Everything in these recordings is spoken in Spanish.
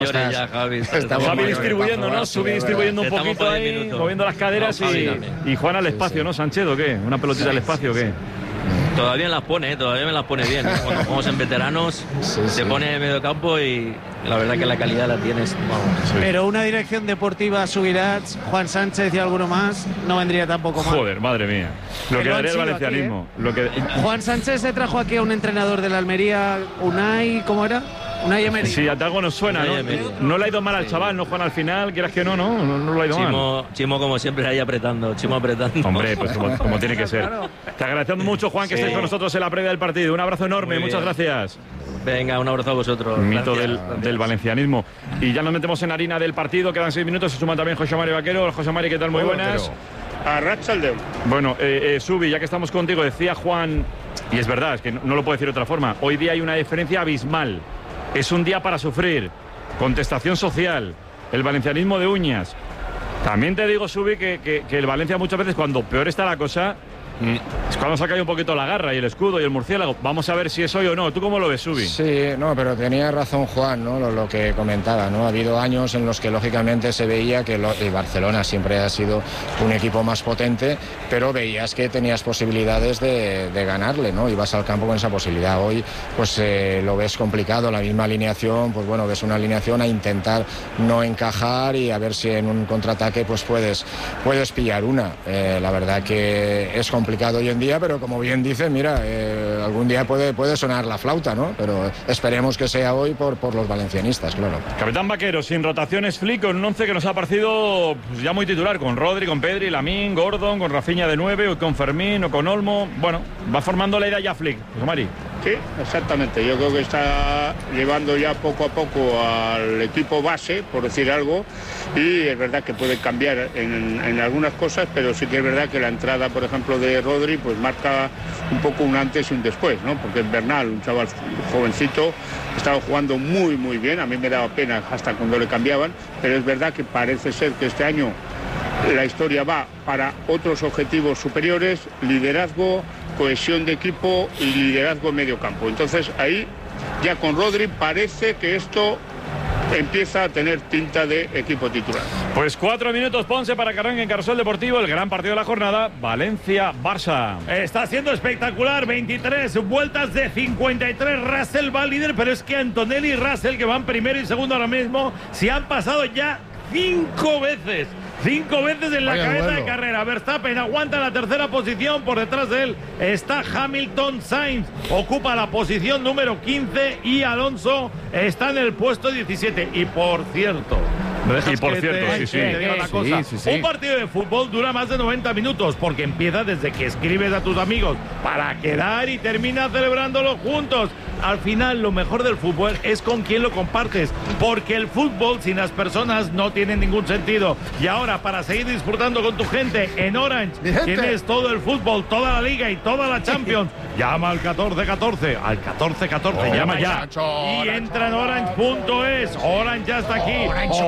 Ya, Javi, Javi distribuyendo, ¿no? Subí distribuyendo un poquito ahí, moviendo las caderas y Juan al espacio, ¿no? Sánchez, ¿o qué? ¿Una pelotita al espacio o qué? Todavía todavía me las pone bien. Cuando jugamos en veteranos, se pone en medio campo y la verdad que la calidad la tienes. Vamos. Pero una dirección deportiva Subirats, Juan Sánchez y alguno más, no vendría tampoco mal. Joder, madre mía. Lo que daría el valencianismo. Juan Sánchez se trajo aquí a un entrenador de la Almería, Unai, ¿cómo era? Unai Emery. Sí, a algo nos suena, ¿no? No le ha ido mal al chaval, ¿no, Juan? Al final, quieras que no le ha ido mal. Chimo, como siempre, ahí apretando. Hombre, pues como tiene que ser. Claro. Te agradecemos mucho, Juan, que estés con nosotros en la previa del partido. Un abrazo enorme, muchas gracias. Venga, un abrazo a vosotros. Mito del valencianismo. Y ya nos metemos en harina del partido, quedan 6 minutos, se suma también José Mari Vaquero. José Mari, ¿qué tal? Muy buenas. Arratsaldeon. Bueno, Subi, ya que estamos contigo, decía Juan, y es verdad, es que no lo puedo decir de otra forma, hoy día hay una diferencia abismal. Es un día para sufrir. Contestación social. El valencianismo de uñas. También te digo, Subi, que el Valencia muchas veces, cuando peor está la cosa, es cuando se ha caído un poquito la garra y el escudo y el murciélago. Vamos a ver si es hoy o no. ¿Tú cómo lo ves, Subi? Sí, no, pero tenía razón Juan, ¿no? Lo que comentaba, ¿no? Ha habido años en los que lógicamente se veía que el Barcelona siempre ha sido un equipo más potente, pero veías que tenías posibilidades de ganarle, ¿no? Ibas al campo con esa posibilidad. Hoy, pues lo ves complicado, la misma alineación, pues bueno, ves una alineación a intentar no encajar y a ver si en un contraataque pues puedes pillar una. La verdad que es complicado hoy en día, pero como bien dice, mira, algún día puede sonar la flauta, ¿no? Pero esperemos que sea hoy por los valencianistas, claro. Capitán Vaquero, sin rotaciones, Flick, con un 11 que nos ha parecido pues, ya muy titular, con Rodri, con Pedri, Lamín, Gordon, con Rafinha de 9, o con Fermín, o con Olmo. Bueno, va formando la idea ya Flick, José Mari. Sí, exactamente. Yo creo que está llevando ya poco a poco al equipo base, por decir algo, y es verdad que puede cambiar en algunas cosas, pero sí que es verdad que la entrada, por ejemplo, de Rodri, pues marca un poco un antes y un después, ¿no? Porque es Bernal, un chaval jovencito, estaba jugando muy, muy bien. A mí me daba pena hasta cuando le cambiaban, pero es verdad que parece ser que este año la historia va para otros objetivos superiores, liderazgo, cohesión de equipo y liderazgo en medio campo. Entonces ahí ya con Rodri parece que esto empieza a tener tinta de equipo titular. Pues 4 minutos, Ponce, para que arranque en Carrusel Deportivo el gran partido de la jornada, Valencia-Barça. Está siendo espectacular, 23 vueltas de 53, Russell va líder, pero es que Antonelli y Russell, que van primero y segundo ahora mismo, se han pasado ya 5 veces. 5 veces en la cabeza de carrera. Verstappen aguanta la tercera posición. Por detrás de él está Hamilton. Sainz ocupa la posición número 15 y Alonso está en el puesto 17. Y por cierto, un partido de fútbol dura más de 90 minutos porque empieza desde que escribes a tus amigos para quedar y termina celebrándolo juntos. Al final, lo mejor del fútbol es con quién lo compartes, porque el fútbol sin las personas no tiene ningún sentido. Y ahora, para seguir disfrutando con tu gente, en Orange tienes todo el fútbol, toda la Liga y toda la Champions. Llama al 1414, llama ya. Y entra en orange.es. Orange ya está aquí.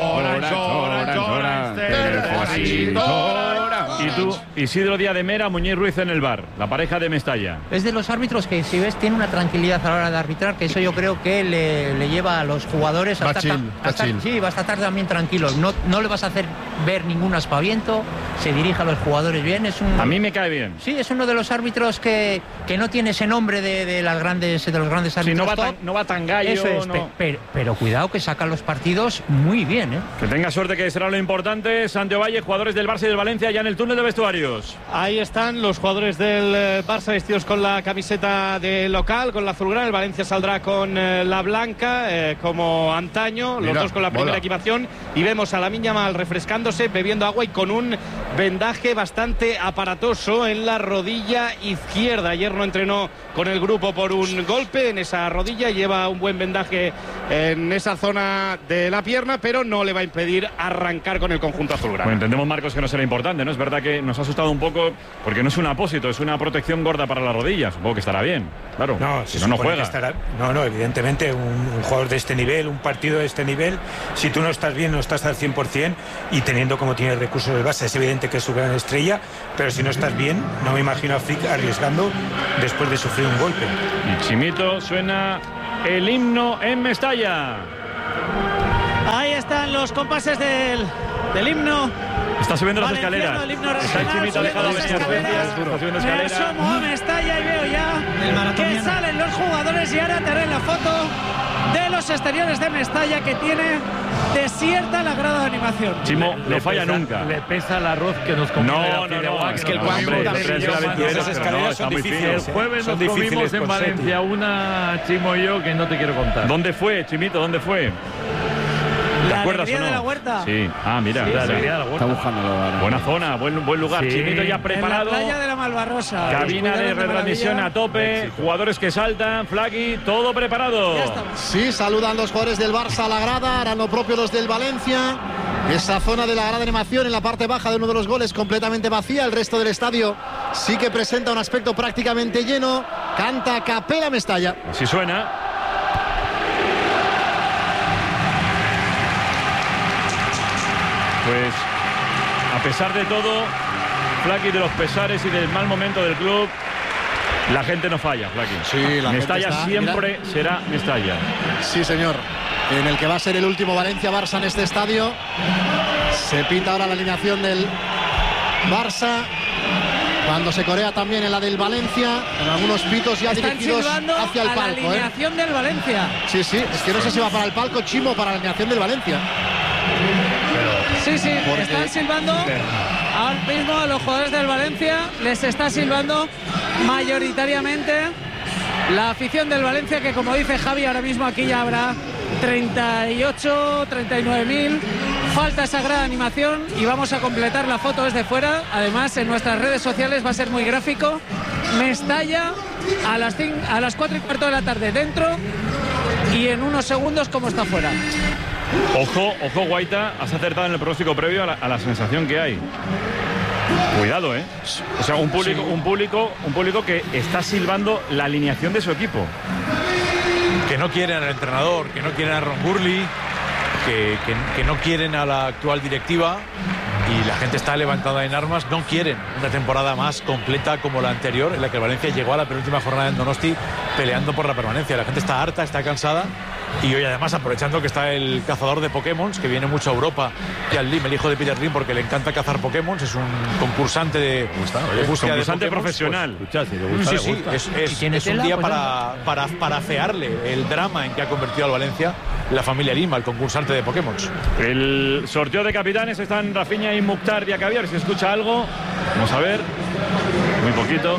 Y tú, Isidro Díaz de Mera, Muñiz Ruiz en el bar, la pareja de Mestalla. Es de los árbitros que, si ves, tiene una tranquilidad a la hora de arbitrar, que eso yo creo que le lleva a los jugadores a estar también tranquilos. No le vas a hacer ver ningún aspaviento, se dirige a los jugadores bien. A mí me cae bien. Sí, es uno de los árbitros que no tiene ese nombre de los grandes árbitros. Sí, no va tan gallo. Eso es, no. pero cuidado que sacan los partidos muy bien, ¿eh? Que tenga suerte, que será lo importante. Santiago Valle, jugadores del Barça y del Valencia ya en el túnel de vestuarios. Ahí están los jugadores del Barça vestidos con la camiseta de local, con la azulgrana. El Valencia saldrá con la blanca, como antaño. Mira, los dos con la primera equipación. Y vemos a Lamine Yamal refrescándose, bebiendo agua y con un vendaje bastante aparatoso en la rodilla izquierda. Ayer no entrenó con el grupo por un golpe en esa rodilla. Lleva un buen vendaje en esa zona de la pierna, pero no le va a impedir arrancar con el conjunto azulgrana. Bueno, entendemos, Marcos, que no será importante, ¿no? Es verdad que nos ha asustado un poco porque no es un apósito, es una protección gorda para las rodillas. Supongo que estará bien, claro. No, si no juega. No, evidentemente un jugador de este nivel, un partido de este nivel, si tú no estás bien, no estás al 100%, y teniendo como tiene recursos el Barça, es evidente que es su gran estrella, pero si no estás bien, no me imagino a Flick arriesgando después de sufrir un golpe. Y Chimito, suena el himno en Mestalla. los compases del himno. Está subiendo las escaleras. Está el Chimito alejado de las urgencias. Está subiendo escaleras. Me asomo a Mestalla y veo ya que salen los jugadores y ahora te haré la foto de los exteriores de Mestalla, que tiene desierta la grada de animación. Chimo no falla nunca. Le pesa el arroz que nos comemos. No. Es que el esas son difíciles. El jueves nos comimos en Valencia una, Chimo y yo, que no te quiero contar. ¿Dónde fue, Chimito? ¿Dónde fue? ¿Te acuerdas o no? De la Huerta. Sí. Ah, mira. Sí, la alegría de la Huerta. Está buscándolo. Buena zona, buen lugar. Sí. Chimito ya preparado. En la playa de la Malvarrosa. Cabina de retransmisión a tope. Jugadores que saltan. Flaqui, todo preparado. Sí, saludan los jugadores del Barça a la grada. Harán lo propio los del Valencia. Esa zona de la grada de animación en la parte baja de uno de los goles completamente vacía. El resto del estadio sí que presenta un aspecto prácticamente lleno. Canta a capela Mestalla. Así suena. Pues a pesar de todo, Flaqui, de los pesares y del mal momento del club, la gente no falla, Flaqui. Sí, la Mestalla gente está, siempre será Mestalla. Sí, señor. En el que va a ser el último Valencia-Barça en este estadio. Se pinta ahora la alineación del Barça. Cuando se corea también en la del Valencia, en algunos pitos ya están dirigidos hacia el palco. La alineación del Valencia. Sí, es que no sé si va para el palco Chimo o para la alineación del Valencia. Sí, están silbando ahora mismo a los jugadores del Valencia, les está silbando mayoritariamente la afición del Valencia, que como dice Javi, ahora mismo aquí ya habrá 38, 39.000. Falta esa gran animación y vamos a completar la foto desde fuera. Además, en nuestras redes sociales va a ser muy gráfico. Mestalla a las 4:15 de la tarde dentro y en unos segundos como está fuera. Ojo, Guaita, has acertado en el pronóstico previo a la sensación que hay. Cuidado, ¿eh? O sea, un público que está silbando la alineación de su equipo. Que no quieren al entrenador, que no quieren a Ron Burley, que no quieren a la actual directiva, y la gente está levantada en armas. No quieren una temporada más completa como la anterior, en la que el Valencia llegó a la penúltima jornada en Donosti peleando por la permanencia. La gente está harta, está cansada. Y hoy, además, aprovechando que está el cazador de Pokémon, que viene mucho a Europa, y al Lim, el hijo de Peter Lim, porque le encanta cazar Pokémon, es un concursante de búsqueda de Pokémon profesional. Pues, es un día para afearle el drama en que ha convertido al Valencia la familia Lim, al concursante de Pokémon. El sorteo de capitanes están Rafinha y Mukhtar Diakabi. A ver si escucha algo. Vamos a ver. Muy poquito.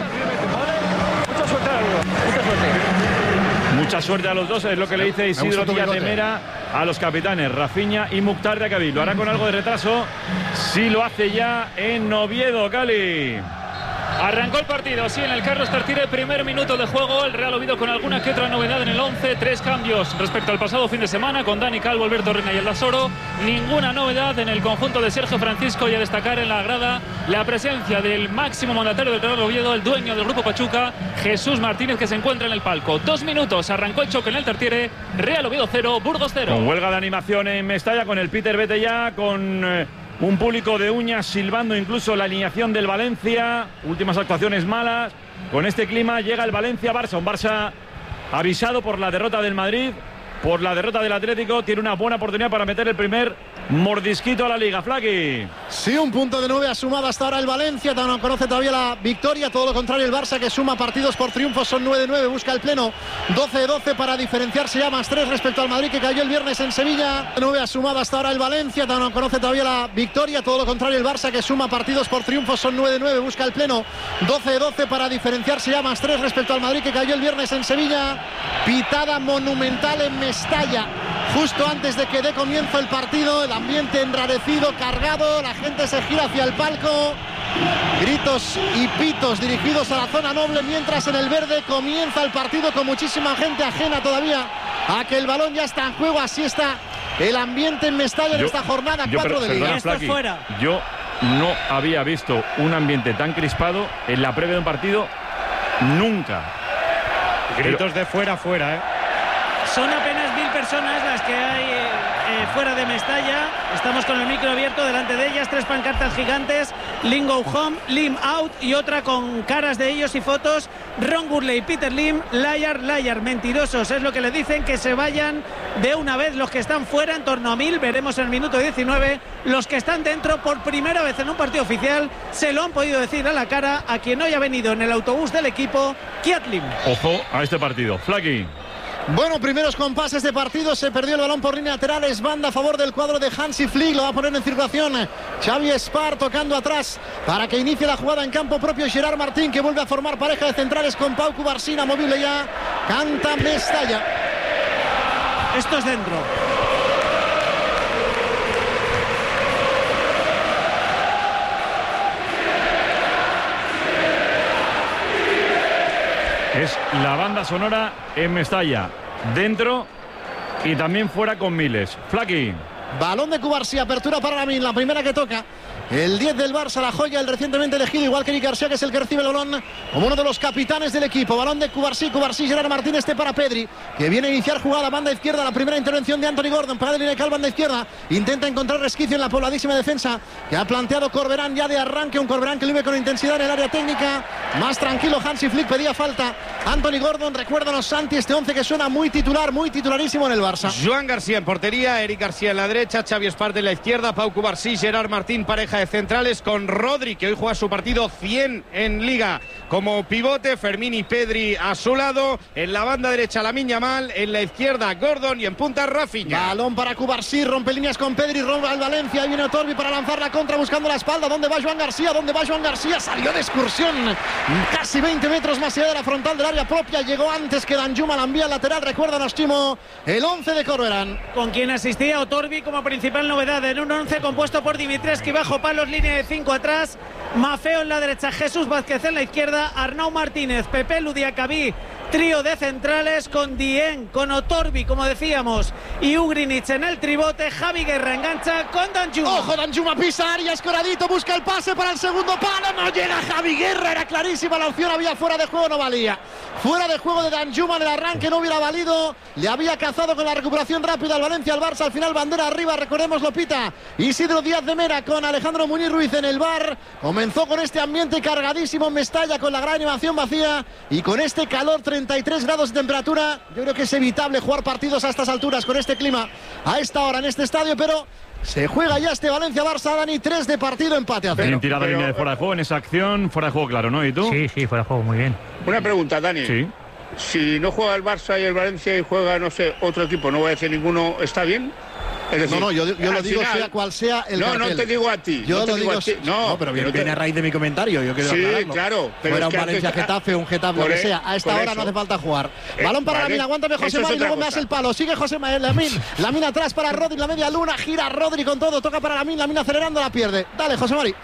Mucha suerte a los dos. Mucha suerte. Mucha suerte a los dos, es lo que le dice Isidro Díaz de Mera a los capitanes Rafinha y Mukhtar Diakabi. Lo hará con algo de retraso. Sí lo hace ya en Oviedo, Cali. Arrancó el partido, sí, en el Carlos Tartiere, primer minuto de juego. El Real Oviedo con alguna que otra novedad en el 11. 3 cambios respecto al pasado fin de semana, con Dani Calvo, Alberto Reina y el Lasoro. Ninguna novedad en el conjunto de Sergio Francisco, y a destacar en la grada la presencia del máximo mandatario del Real Oviedo, el dueño del Grupo Pachuca, Jesús Martínez, que se encuentra en el palco. 2 minutos, arrancó el choque en el Tartiere. Real Oviedo 0, Burgos 0. Con huelga de animación en Mestalla, con el Peter Vete ya, con un público de uñas silbando incluso la alineación del Valencia. Últimas actuaciones malas. Con este clima llega el Valencia-Barça. Un Barça avisado por la derrota del Madrid, por la derrota del Atlético. Tiene una buena oportunidad para meter el primer mordisquito a la Liga. Flaqui. Sí, un punto de 9 ha sumado hasta ahora el Valencia. No conoce todavía la victoria. Todo lo contrario el Barça, que suma partidos por triunfos. Son 9-9. Busca el pleno 12-12 para diferenciarse ya más 3 respecto al Madrid, que cayó el viernes en Sevilla. 9 ha sumado hasta ahora el Valencia. No conoce todavía la victoria. Todo lo contrario el Barça, que suma partidos por triunfos. Son 9-9. Busca el pleno 12-12 para diferenciarse ya más 3 respecto al Madrid, que cayó el viernes en Sevilla. Pitada monumental en Mestalla justo antes de que dé comienzo el partido. El ambiente enrarecido, cargado, la gente se gira hacia el palco, gritos y pitos dirigidos a la zona noble, mientras en el verde comienza el partido con muchísima gente ajena todavía a que el balón ya está en juego. Así está el ambiente en Mestalla en esta jornada 4 de Liga. Yo no había visto un ambiente tan crispado en la previa de un partido nunca. Gritos de fuera, ¿eh? Son apenas 1000 personas personas las que hay fuera de Mestalla. Estamos con el micro abierto delante de ellas, 3 pancartas gigantes: Lim Go Home, Lim Out, y otra con caras de ellos y fotos: Ron Gurley, Peter Lim, liar, liar, mentirosos. Es lo que le dicen, que se vayan de una vez los que están fuera, en torno a 1000. Veremos en el minuto 19. Los que están dentro, por primera vez en un partido oficial, se lo han podido decir a la cara a quien hoy ha venido en el autobús del equipo, Kiat Lim. Ojo a este partido, Flaky. Bueno, primeros compases de partido, se perdió el balón por línea lateral, es banda a favor del cuadro de Hansi Flick, lo va a poner en circulación Xavi Espar, tocando atrás para que inicie la jugada en campo propio Gerard Martín, que vuelve a formar pareja de centrales con Pau Cubarsí, movible ya, canta Mestalla. Esto es dentro. Es la banda sonora en Mestalla, dentro y también fuera con Miles. Flaky. Balón de Cubarsí, apertura para Lamin, la primera que toca. El 10 del Barça, la joya, el recientemente elegido, igual que Eric García, que es el que recibe el balón como uno de los capitanes del equipo. Balón de Cubarsí, Gerard Martín, para Pedri, que viene a iniciar jugada, banda izquierda, la primera intervención de Anthony Gordon, para de Linecal, banda izquierda, intenta encontrar resquicio en la pobladísima defensa que ha planteado Corberán ya de arranque, un Corberán que vive con intensidad en el área técnica, más tranquilo. Hansi Flick pedía falta. Anthony Gordon, recuérdanos, Santi, este 11 que suena muy titular, muy titularísimo en el Barça. Joan García en portería, Eric García en la derecha, Xavi Espart en la izquierda, Pau Cubarsí, Gerard Martín, pareja de centrales, con Rodri, que hoy juega su partido 100 en Liga como pivote, Fermín y Pedri a su lado, en la banda derecha Lamine Yamal, en la izquierda Gordon y en punta Rafinha. Balón para Cubarsí, rompe líneas con Pedri, rompe al Valencia, ahí viene Otorbi para lanzar la contra buscando la espalda. ¿Dónde va Joan García? Salió de excursión, casi 20 metros más allá de la frontal del área propia, llegó antes que Danjuma, la envía al lateral. Recuérdanos, Chimo, el 11 de Corberán, con quien asistía Otorbi como principal novedad en un 11 compuesto por Dimitrescu bajo palos, línea de 5 atrás, Mafeo en la derecha, Jesús Vázquez en la izquierda, Arnau Martínez, Pepe Ludiacabí, trío de centrales con Dien, con Otorbi, como decíamos, y Ugrinic en el tribote. Javi Guerra engancha con Danjuma. Ojo, Danjuma pisa área, escoradito, busca el pase para el segundo palo, no llega Javi Guerra, era clarísima la opción, había fuera de juego, no valía. Fuera de juego de Danjuma en el arranque, no hubiera valido, le había cazado con la recuperación rápida al Valencia, al Barça, al final bandera arriba, recordemos, lo pita Isidro Díaz de Mera con Alejandro Muñiz Ruiz en el bar. Comenzó con este ambiente cargadísimo en Mestalla, con la gran animación vacía y con este calor, 33 grados de temperatura. Yo creo que es evitable jugar partidos a estas alturas con este clima a esta hora en este estadio, pero se juega ya este Valencia-Barça, Dani, 3 de partido, empate a 0. Bien tirada línea de fuera de juego en esa acción, fuera de juego, claro, ¿no? ¿Y tú? Sí, fuera de juego, muy bien. Una pregunta, Dani. Sí. Si no juega el Barça y el Valencia y juega, no sé, otro equipo, no voy a decir ninguno, ¿está bien? Es decir, no, yo lo digo final, sea cual sea el cartel. No te digo a ti. Yo no lo digo a ti. No, pero viene a raíz de mi comentario. Yo quiero sí, aclararlo. Claro. Pero fuera un Valencia-Getafe, un Getafe, lo que sea. A esta hora no hace falta jugar. Balón para Lamine, aguántame José Mari, luego me hace el palo. Sigue José Mari, Lamine atrás para Rodri, la media luna, gira Rodri con todo, toca para Lamine acelerando, la pierde. Dale, José Mari.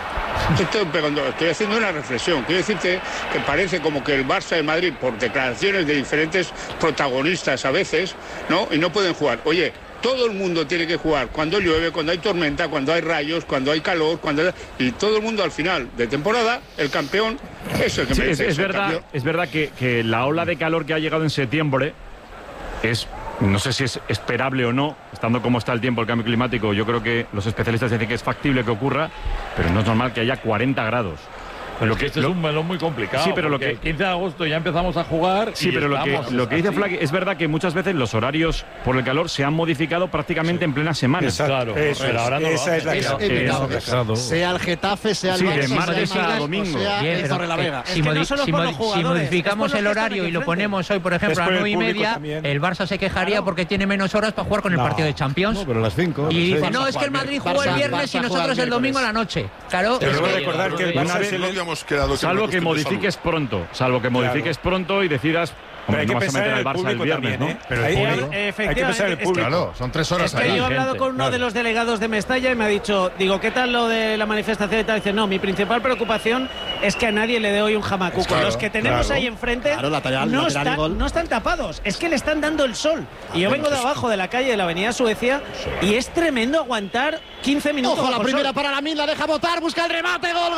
Estoy haciendo una reflexión. Quiero decirte que parece como que el Barça de Madrid, por declaraciones de diferentes protagonistas a veces, ¿no? Y no pueden jugar. Oye, todo el mundo tiene que jugar cuando llueve, cuando hay tormenta, cuando hay rayos, cuando hay calor, y todo el mundo al final de temporada, el campeón es el que merece. Es verdad que la ola de calor que ha llegado en septiembre es, no sé si es esperable o no, estando como está el tiempo, el cambio climático. Yo creo que los especialistas dicen que es factible que ocurra, pero no es normal que haya 40 grados. Pero que este es un melón muy complicado. Sí, pero lo que el 15 de agosto ya empezamos a jugar. Sí, pero lo que dice Flack es verdad que muchas veces los horarios por el calor se han modificado prácticamente en plena semana. Claro, pero ahora no esa es la clave. Sea el Getafe, sea el Barça, de martes a domingo. Sea el Torrelavega. Si modificamos el horario y lo ponemos hoy, por ejemplo, a 9:30, el Barça se quejaría porque tiene menos horas para jugar con el partido de Champions. No, pero a las 5. Y dice, no, es que el Madrid jugó el viernes y nosotros el domingo a la noche. Claro. Pero debo recordar que el Barça salvo que modifiques pronto y decidas. Pero hay que pensar en el Barça público el viernes, también, ¿no? Pero hay que pensar en el público. Claro, son 3 horas ahí. Yo he hablado con uno de los delegados de Mestalla y me ha dicho, digo, ¿qué tal lo de la manifestación y tal? Dice, no, mi principal preocupación es que a nadie le dé hoy un jamacuco. Claro, los que tenemos ahí enfrente no están tapados, es que le están dando el sol. Y yo vengo de abajo de la calle de la avenida Suecia y es tremendo aguantar 15 minutos. Ojo, la primera para Lamine, la deja botar, busca el remate, gol.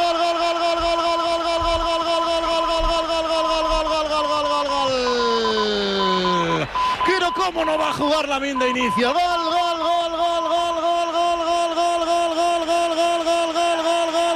Quiero ¿Cómo no va a jugar Lamine de inicio? Gol, gol, gol, gol, gol, gol, gol, gol, gol, gol, gol, gol, gol, gol, gol, gol,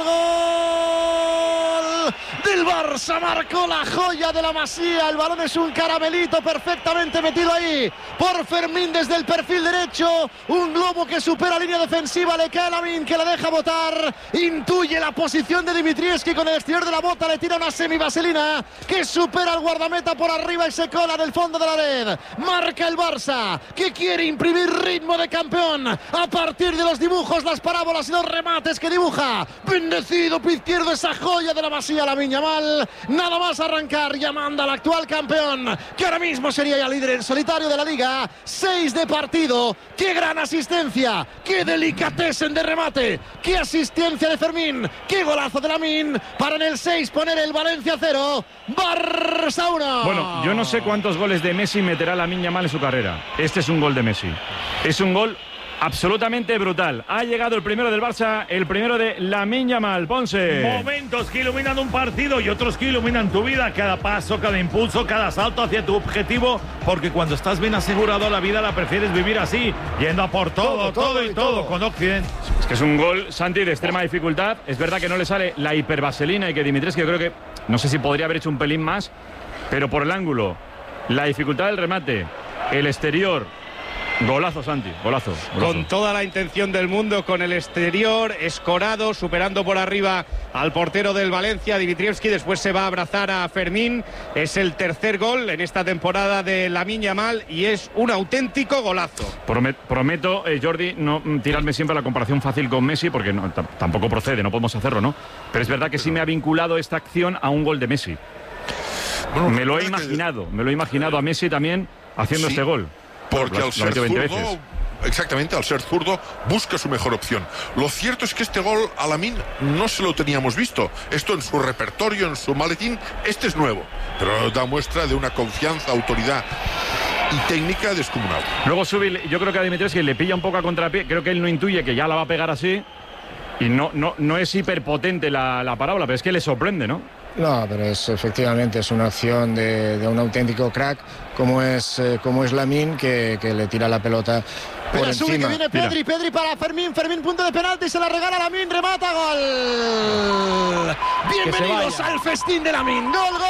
gol del Barça. Marcó la joya de la Masía. El balón es un caramelito perfectamente metido ahí por Fermín desde el perfil derecho. Un globo que supera línea defensiva. Le cae a Lamine, que la deja botar. Intuye la posición de Dimitrievski con el exterior de la bota. Le tira una semivaselina que supera al guardameta por arriba y se cola en el fondo de la red. Marca el Barça, que quiere imprimir ritmo de campeón a partir de los dibujos, las parábolas y los remates que dibuja. Bendecido pie izquierdo, esa joya de la Masía, Lamine Yamal. Nada más arrancar, llamando al actual campeón, que ahora mismo sería ya líder en solitario de la Liga. 6 de partido. ¡Qué gran asistencia! ¡Qué delicatessen de remate! ¡Qué asistencia de Fermín! ¡Qué golazo de Lamine! Para en el 6 poner el Valencia 0, Barça 1. Bueno, yo no sé cuántos goles de Messi meterá Lamine Yamal en su carrera. Este es un gol de Messi. Es un gol absolutamente brutal. Ha llegado el primero del Barça, el primero de Lamine Yamal. Ponce. Momentos que iluminan un partido y otros que iluminan tu vida. Cada paso, cada impulso, cada salto hacia tu objetivo. Porque cuando estás bien asegurado, la vida la prefieres vivir así, yendo a por todo con Occident. Es que es un gol, Santi, de extrema dificultad. Es verdad que no le sale la hipervaselina y que Dimitrievski, yo creo que, no sé si podría haber hecho un pelín más, pero por el ángulo, la dificultad del remate, el exterior. Golazo, Santi, golazo. Con toda la intención del mundo, con el exterior, escorado, superando por arriba al portero del Valencia, Dimitrievski. Después se va a abrazar a Fermín. Es el tercer gol en esta temporada de Lamine Yamal y es un auténtico golazo. Prometo, Jordi, no tirarme siempre la comparación fácil con Messi, porque no, tampoco procede, no podemos hacerlo, ¿no? Pero es verdad que sí me ha vinculado esta acción a un gol de Messi. Bueno, me lo he imaginado a Messi también haciendo este gol. Porque al ser zurdo, exactamente, al ser zurdo, busca su mejor opción. Lo cierto es que este gol a Lamine no se lo teníamos visto. Esto en su repertorio, en su maletín, este es nuevo. Pero da muestra de una confianza, autoridad y técnica descomunal. Luego sube, yo creo que a Dimitrievski le pilla un poco a contrapié. Creo que él no intuye que ya la va a pegar así. Y no es hiperpotente la parábola, pero es que le sorprende, ¿no? No, pero efectivamente es una acción de un auténtico crack como es Lamine, que le tira la pelota por encima. Que viene Pedri para Fermín, punto de penalti, se la regala Lamine, remata, gol. Bienvenidos al festín de Lamine. Gol.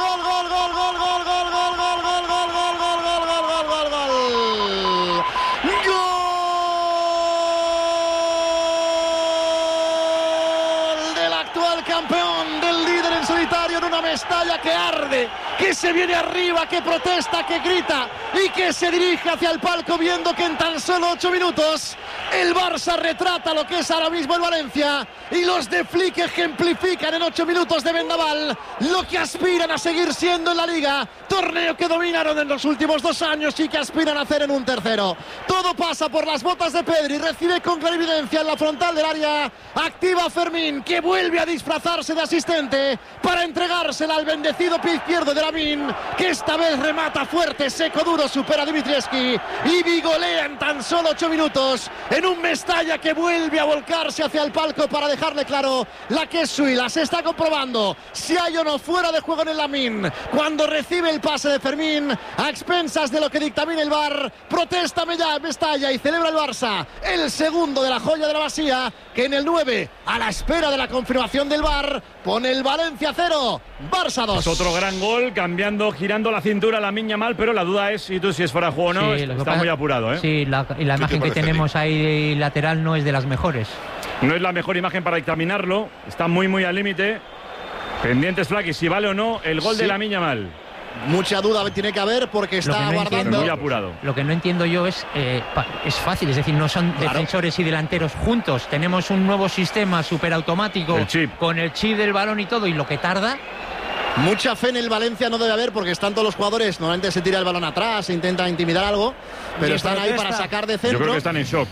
Campeón, del líder en solitario, en una Mestalla que arde, que se viene arriba, que protesta, que grita y que se dirige hacia el palco, viendo que en tan solo 8 minutos el Barça retrata lo que es ahora mismo el Valencia, y los de Flick ejemplifican en 8 minutos de vendaval lo que aspiran a seguir siendo en la Liga, torneo que dominaron en los últimos 2 años y que aspiran a hacer en un tercero. Todo pasa por las botas de Pedri, recibe con clarividencia en la frontal del área, activa Fermín, que vuelve a disfrazarse de asistente para entregársela al bendecido pie izquierdo de Lamine, que esta vez remata fuerte, seco, duro, supera a Dimitrievski y vigolea en tan solo 8 minutos en un Mestalla que vuelve a volcarse hacia el palco para dejarle claro la que es suya. Se está comprobando si hay o no fuera de juego en el Lamine cuando recibe el pase de Fermín a expensas de lo que dictamina el VAR. Protesta Mestalla y celebra el Barça el segundo de la joya de la Masía, que en el 9, a la espera de la confirmación del VAR, pone el Valencia 0, Barça 2. Es otro gran gol, girando la cintura Lamine Yamal, pero la duda es si es fuera de juego o no. Sí, está muy apurado, ¿eh? Sí, la imagen que tenemos ahí lateral no es de las mejores. No es la mejor imagen para dictaminarlo, está muy al límite. Pendientes, Flaky, si vale o no el gol de Lamine Yamal. Mucha duda tiene que haber porque está guardando. Muy apurado. Lo que no entiendo yo es fácil, es decir, no son defensores y delanteros juntos. Tenemos un nuevo sistema superautomático con el chip del balón y todo, y lo que tarda. Mucha fe en el Valencia no debe haber, porque están todos los jugadores, normalmente se tira el balón atrás, se intenta intimidar algo, pero están ahí para sacar de centro. Yo creo que están en shock.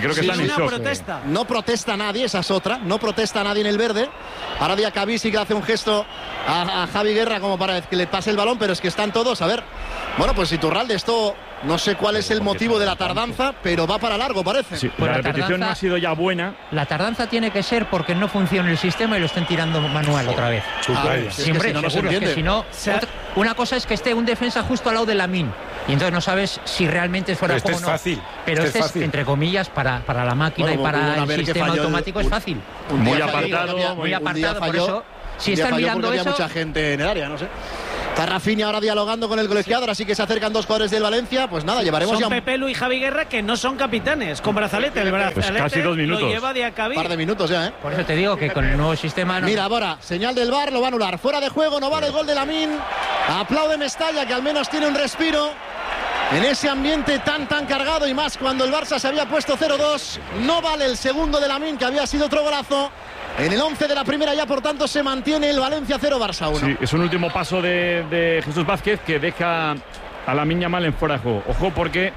No protesta nadie, esa es otra. No protesta nadie en el verde. Ahora Diacabí sí que hace un gesto a Javi Guerra como para que le pase el balón, pero es que están todos, a ver. Bueno, pues Iturralde, esto no sé cuál es el motivo de la tardanza, pero va para largo, parece. Sí, pues la repetición no ha sido ya buena. La tardanza tiene que ser porque no funciona el sistema y lo estén tirando manual otra vez. Siempre, seguro, que si no, una cosa es que esté un defensa justo al lado de Lamine, y entonces no sabes si realmente es fuera de juego o no. Fácil. Pero este es, entre comillas, para la máquina y para el sistema automático es fácil. Muy apartado, por eso. Si están mirando había eso, mucha gente en el área, no sé. Está Rafinha ahora dialogando con el colegiador, así que se acercan dos jugadores del Valencia. Pues nada, llevaremos son ya Pepe Lu y Javi Guerra, que no son capitanes, con brazalete. El brazalete pues casi 2 minutos. lo lleva Diacabí. un par de minutos ya, ¿eh? por eso te digo que con el nuevo sistema... No... Mira, ahora, señal del VAR, lo va a anular. Fuera de juego, no vale el gol de Lamine. Aplaude Mestalla, que al menos tiene un respiro en ese ambiente tan cargado, y más cuando el Barça se había puesto 0-2. No vale el segundo de Lamine, que había sido otro golazo. En el 11 de la primera ya, por tanto, se mantiene el Valencia 0, Barça 1. Sí, es un último paso de Jesús Vázquez, que deja a Lamine Yamal en fuera de juego. Ojo, porque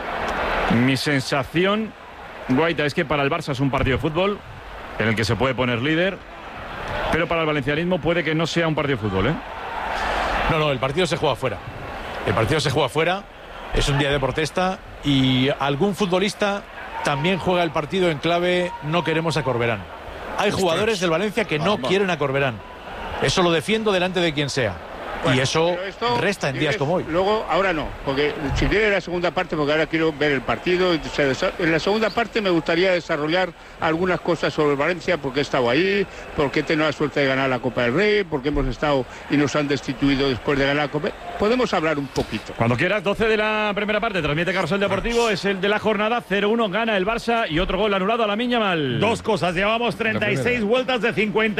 mi sensación, Guaita, es que para el Barça es un partido de fútbol en el que se puede poner líder, pero para el valencianismo puede que no sea un partido de fútbol, ¿eh? No, el partido se juega fuera. El partido se juega fuera, es un día de protesta y algún futbolista también juega el partido en clave no queremos a Corberán. Hay jugadores del Valencia que no quieren a Corberán. Eso lo defiendo delante de quien sea. Bueno, y eso resta en días como hoy. Luego, ahora no, porque si quiere la segunda parte, porque ahora quiero ver el partido. En la segunda parte me gustaría desarrollar algunas cosas sobre el Valencia, porque he estado ahí, porque he tenido la suerte de ganar la Copa del Rey, porque hemos estado y nos han destituido después de ganar la Copa. Podemos hablar un poquito. Cuando quieras. 12 de la primera parte, transmite Carrusel Deportivo, es el de la jornada. 0-1 gana el Barça y otro gol anulado a Lamine Yamal. Dos cosas, llevamos 36 vueltas de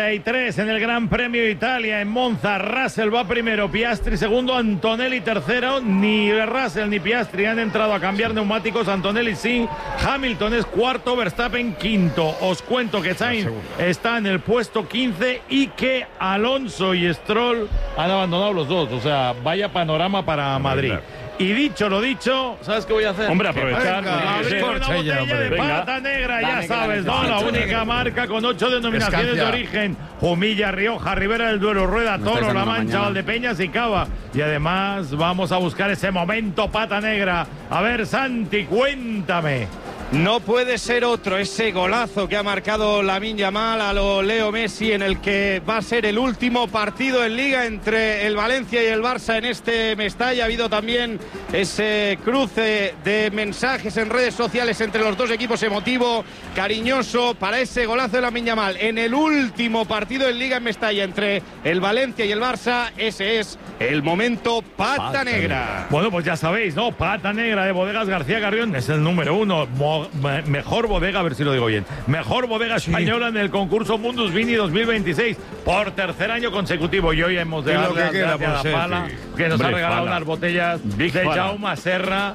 53 en el Gran Premio de Italia en Monza. Russell va primero, Piastri segundo, Antonelli tercero. Ni Russell ni Piastri han entrado a cambiar neumáticos. Antonelli sí, Hamilton es cuarto, Verstappen quinto. Os cuento que Sainz está en el puesto 15 y que Alonso y Stroll han abandonado los dos. O sea, vaya panorama para Madrid. Y dicho lo dicho, ¿sabes qué voy a hacer? Hombre, aprovechar. Abrir una botella de pata negra, ya sabes, ¿no? La única marca con 8 denominaciones de origen. Jumilla, Rioja, Ribera del Duero, Rueda, Toro, La Mancha, Valdepeñas y Cava. Y además vamos a buscar ese momento pata negra. A ver, Santi, cuéntame. No puede ser otro ese golazo que ha marcado Lamine Yamal a lo Leo Messi, en el que va a ser el último partido en Liga entre el Valencia y el Barça en este Mestalla. Ha habido también ese cruce de mensajes en redes sociales entre los dos equipos, emotivo, cariñoso, para ese golazo de Lamine Yamal. En el último partido en Liga en Mestalla entre el Valencia y el Barça, ese es el momento pata negra. Bueno, pues ya sabéis, ¿no? Pata negra de Bodegas García Carrión es el número 1. Mejor bodega, a ver si lo digo bien, mejor bodega española en el concurso Mundus Vini 2026 por tercer año consecutivo. Y hoy hemos de dar las gracias a la Pala, que nos ha regalado unas botellas de Jaume Serra,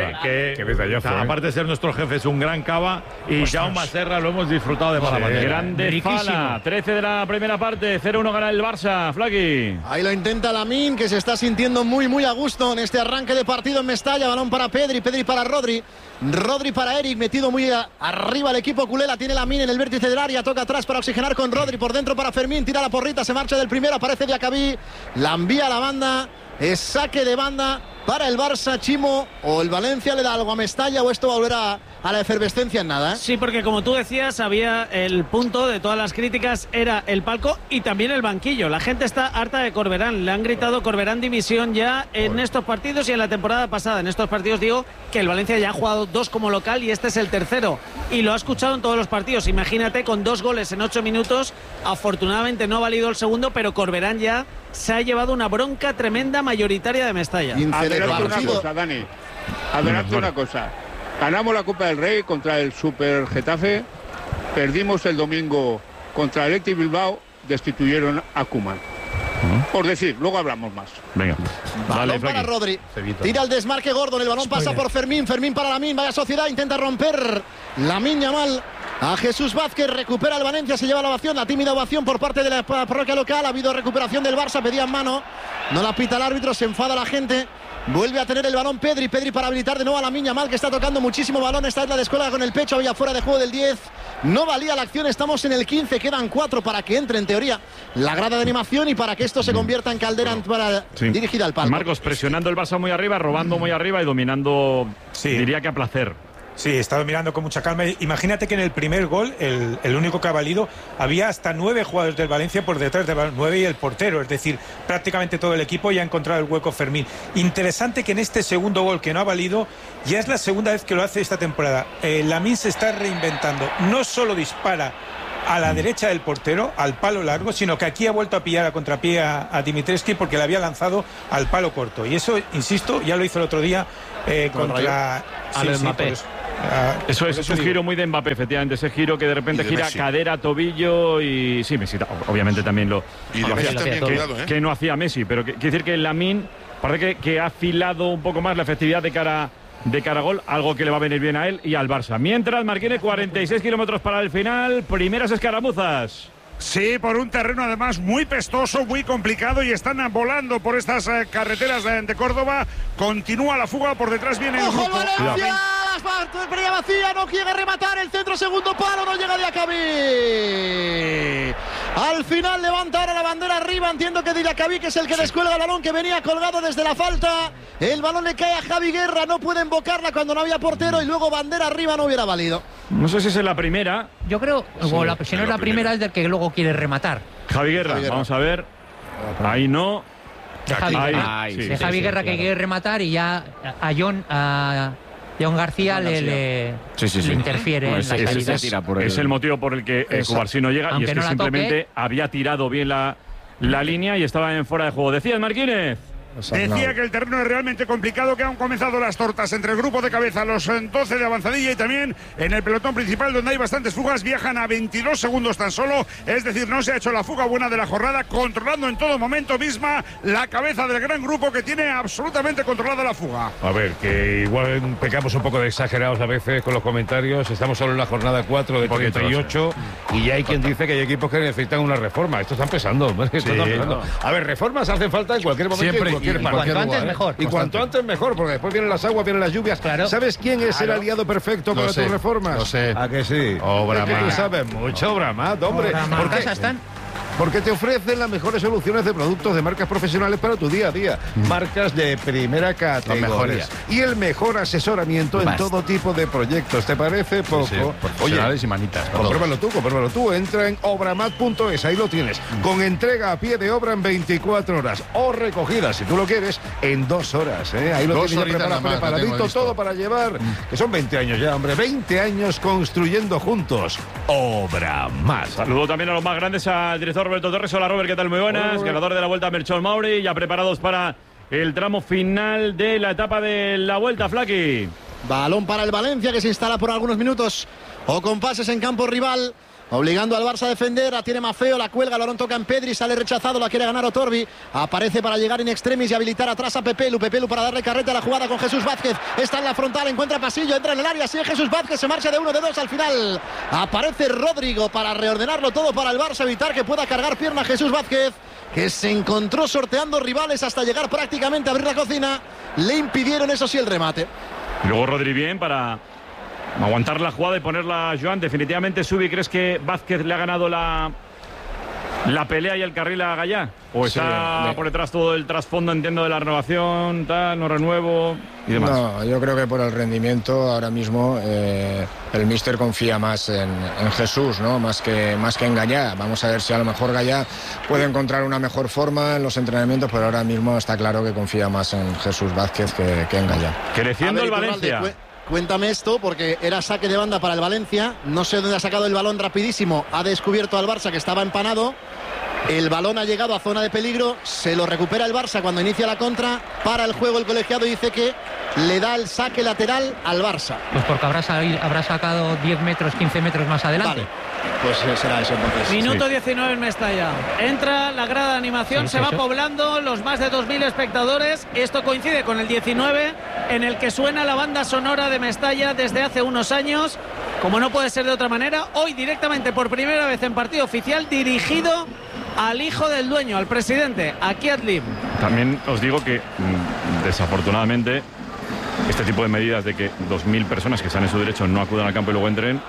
que aparte de ser nuestro jefe es un gran cava, y Jaume Serra lo hemos disfrutado de mala manera. Grande Fala, 13 de la primera parte, 0-1 gana el Barça. Flaqui. Ahí lo intenta Lamine, que se está sintiendo muy a gusto en este arranque de partido en Mestalla. Balón para Pedri para Rodri. Rodri para Eric, metido muy arriba el equipo culé. La tiene Lamine en el vértice del área, toca atrás para oxigenar con Rodri, por dentro para Fermín, tira la porrita, se marcha del primero, aparece Diacabí, la envía a la banda, es saque de banda para el Barça. Chimo, o el Valencia le da algo a Mestalla, o esto volverá a la efervescencia en nada, ¿eh? Sí, porque como tú decías, había el punto de todas las críticas, era el palco y también el banquillo. La gente está harta de Corberán, le han gritado Corberán dimisión ya en estos partidos y en la temporada pasada. En estos partidos digo que el Valencia ya ha jugado 2 como local y este es el tercero, y lo ha escuchado en todos los partidos. Imagínate, con 2 goles en 8 minutos, afortunadamente no ha valido el segundo, pero Corberán ya se ha llevado una bronca tremenda mayoritaria de Mestalla. Adelante una cosa, Dani. Adelante una cosa. Ganamos la Copa del Rey contra el Super Getafe, perdimos el domingo contra el Athletic Bilbao, destituyeron a Koeman. Por decir, luego hablamos más. Venga. Balón para Rodri. Tira el desmarque Gordon, el balón pasa por Fermín, Fermín para Lamine, vaya sociedad, intenta romper Lamine Yamal a Jesús Vázquez, recupera el Valencia, se lleva la ovación, la tímida ovación por parte de la parroquia local. Ha habido recuperación del Barça, pedían mano, no la pita el árbitro, se enfada la gente. Vuelve a tener el balón Pedri para habilitar de nuevo a Lamine Yamal, que está tocando muchísimo balón. Esta es la descuelga con el pecho, había fuera de juego del 10. No valía la acción, estamos en el 15, quedan 4 para que entre en teoría la grada de animación y para que esto se convierta en caldera dirigida al palco. Marcos presionando el Barça muy arriba, robando muy arriba y dominando, diría que a placer. Sí, he estado mirando con mucha calma. Imagínate que en el primer gol, el único que ha valido, había hasta 9 jugadores del Valencia por detrás del balón, 9 y el portero, es decir, prácticamente todo el equipo ya ha encontrado el hueco Fermín. Interesante que en este segundo gol que no ha valido, ya es la segunda vez que lo hace esta temporada. Lamine se está reinventando, no solo dispara a la derecha del portero, al palo largo, sino que aquí ha vuelto a pillar a contrapié a Dimitrescu porque le había lanzado al palo corto. Y eso, insisto, ya lo hizo el otro día contra Mbappé. Eso es un giro muy de Mbappé, efectivamente. Ese giro que de repente gira Messi. Cadera, tobillo y... Sí, Messi obviamente también lo hacía, que no hacía Messi. Pero quiere decir que Lamine parece que ha afilado un poco más la efectividad de cara a gol, algo que le va a venir bien a él y al Barça. Mientras, Marquine, 46 kilómetros para el final, primeras escaramuzas. Sí, por un terreno además muy pestoso, muy complicado, y están volando por estas carreteras de Córdoba. Continúa la fuga, por detrás viene el ¡Ojo, grupo. Valencia! Brilla vacía, no quiere rematar el centro, segundo palo, no llega Diacabí. Al final levanta ahora la bandera arriba, entiendo que Diacabí, que es el que descuelga el balón que venía colgado desde la falta. El balón le cae a Javi Guerra, no puede invocarla cuando no había portero, y luego bandera arriba, no hubiera valido. No sé si es la primera. Yo creo, si no es la primera, es del que luego quiere rematar. Javi Guerra, vamos a ver. Ahí no. De Javi Guerra que quiere rematar, y ya a John García le interfiere en la salida. Es el motivo por el que Cubarsí no llega, y es que simplemente había tirado bien la línea y estaba en fuera de juego. ¿Decías, Marquínez? Decía que el terreno es realmente complicado, que han comenzado las tortas entre el grupo de cabeza, los 12 de avanzadilla, y también en el pelotón principal, donde hay bastantes fugas. Viajan a 22 segundos tan solo, es decir, no se ha hecho la fuga buena de la jornada, controlando en todo momento misma la cabeza del gran grupo, que tiene absolutamente controlada la fuga. A ver, que igual pecamos un poco de exagerados a veces con los comentarios. Estamos solo en la jornada 4 de 38 y ya hay quien dice que hay equipos que necesitan una reforma. Esto está empezando, hombre. A ver, reformas hacen falta en cualquier momento. Siempre. Y cuanto antes mejor. Y cuanto antes mejor, porque después vienen las aguas, vienen las lluvias. Claro. ¿Sabes quién es el aliado perfecto para tus reformas? Lo sé. ¿A que sí? Obramat. Tú sabes mucho, Obramat, hombre. ¿Por qué? Porque te ofrecen las mejores soluciones de productos de marcas profesionales para tu día a día. Marcas de primera categoría. Y el mejor asesoramiento en todo tipo de proyectos. ¿Te parece poco? Sí, profesionales y manitas. Compruébalo tú. Entra en obramat.es, ahí lo tienes. Con entrega a pie de obra en 24 horas. O recogida, si tú lo quieres, en 2 horas. Ahí lo tienes ya preparadito todo para llevar. Que son 20 años ya, hombre. 20 años construyendo juntos. Obramat. Saludo también a los más grandes, al director Roberto Torres. Hola, Robert, ¿qué tal? Muy buenas. Ganador de la Vuelta, Melchor Mauri, ya preparados para el tramo final de la etapa de la Vuelta, Flaqui. Balón para el Valencia, que se instala por algunos minutos o con pases en campo rival, obligando al Barça a defender. La tiene Mafeo, la cuelga, el balón toca en Pedri, sale rechazado, la quiere ganar Otorbi, aparece para llegar in extremis y habilitar atrás a Pepelu para darle carrete a la jugada con Jesús Vázquez. Está en la frontal, encuentra pasillo, entra en el área, sigue Jesús Vázquez, se marcha de 1, de 2, al final aparece Rodrigo para reordenarlo todo para el Barça, evitar que pueda cargar pierna Jesús Vázquez, que se encontró sorteando rivales hasta llegar prácticamente a abrir la cocina. Le impidieron, eso sí, el remate. Y luego Rodri bien para aguantar la jugada y ponerla a Joan. Definitivamente, Subi, ¿crees que Vázquez le ha ganado la pelea y el carril a Gallá? ¿O está por detrás todo el trasfondo, entiendo, de la renovación, tal, no renuevo y demás? No, yo creo que por el rendimiento ahora mismo el míster confía más en Jesús, ¿no? Más que en Gallá. Vamos a ver si a lo mejor Gallá puede encontrar una mejor forma en los entrenamientos, pero ahora mismo está claro que confía más en Jesús Vázquez que en Gallá. Creciendo el Valencia. Cuéntame esto, porque era saque de banda para el Valencia. No sé dónde ha sacado el balón rapidísimo. Ha descubierto al Barça, que estaba empanado. El balón ha llegado a zona de peligro. Se lo recupera el Barça cuando inicia la contra. Para el juego el colegiado, dice que le da el saque lateral al Barça. Pues porque habrá sacado 10 metros, 15 metros más adelante. Vale. Pues será eso entonces. Minuto 19 en Mestalla. Entra la grada de animación, se va poblando, los más de 2.000 espectadores. Esto coincide con el 19, en el que suena la banda sonora de Mestalla desde hace unos años. Como no puede ser de otra manera, hoy directamente por primera vez en partido oficial, dirigido al hijo del dueño, al presidente, a Kiat Lim. También os digo que, desafortunadamente, este tipo de medidas de que 2.000 personas que están en su derecho no acudan al campo y luego entren,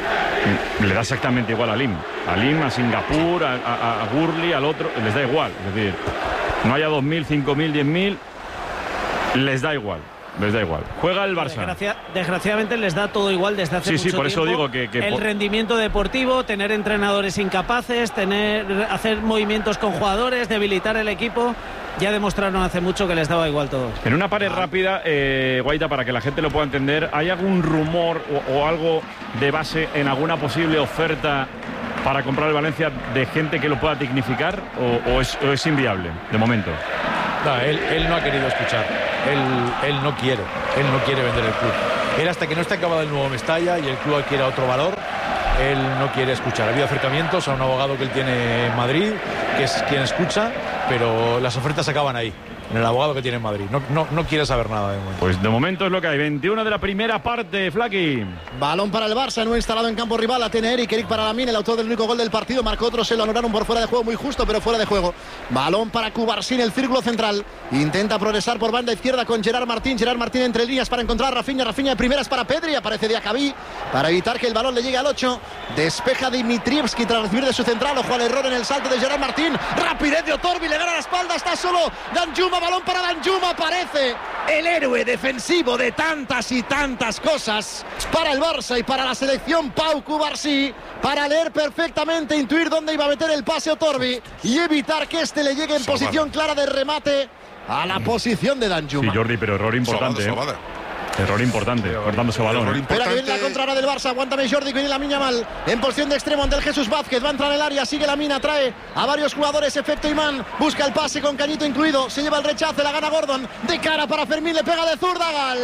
le da exactamente igual a Lim, a Singapur, a Gurley, al otro, les da igual. Es decir, no haya 2.000, 5.000, 10.000, les da igual. Les da igual. Juega el Barça. Desgraciadamente les da todo igual desde hace mucho tiempo. Sí, por eso digo que el rendimiento deportivo, tener entrenadores incapaces, hacer movimientos con jugadores, debilitar el equipo. Ya demostraron hace mucho que les daba igual todo. En una pared rápida, Guaita, para que la gente lo pueda entender, ¿hay algún rumor o algo de base en alguna posible oferta para comprar el Valencia de gente que lo pueda dignificar o es inviable de momento? No, él no ha querido escuchar. Él no quiere vender el club. Él, hasta que no esté acabado el nuevo Mestalla y el club adquiera otro valor, él no quiere escuchar. Ha habido acercamientos a un abogado que él tiene en Madrid, que es quien escucha, pero las ofertas acaban ahí, en el abogado que tiene en Madrid. No quiere saber nada de momento. Pues de momento es lo que hay. 21 de la primera parte, Flaki. Balón para el Barça, no instalado en campo rival. La tiene Eric para Lamine, el autor del único gol del partido. Marcó otro, se lo anularon por fuera de juego, muy justo, pero fuera de juego. Balón para Cubarsí en el círculo central. Intenta progresar por banda izquierda con Gerard Martín. Gerard Martín entre líneas para encontrar a Rafinha. Rafinha de primeras para Pedri. Aparece Diacabí para evitar que el balón le llegue al 8. Despeja Dimitrievski tras recibir de su central. Ojo al error en el salto de Gerard Martín. Rapidez de Otorbi, le gana la espalda. Está solo Danjuma. Balón para Danjuma. Aparece el héroe defensivo de tantas y tantas cosas para el Barça y para la selección, Pau Cubarsí, para leer perfectamente, intuir dónde iba a meter el pase Otorbi y evitar que este le llegue en posición clara de remate a la posición de Danjuma. Sí, Jordi, pero error importante. Error importante, cortándose balón. Espera que viene la contraria del Barça. Aguántame, Jordi, que viene Lamine Yamal en posición de extremo ante el Jesús Vázquez. Va a entrar en el área, sigue Lamine, trae a varios jugadores. Efecto imán, busca el pase con Cañito incluido. Se lleva el rechace, la gana Gordon. De cara para Fermín, le pega de zurda. Gol.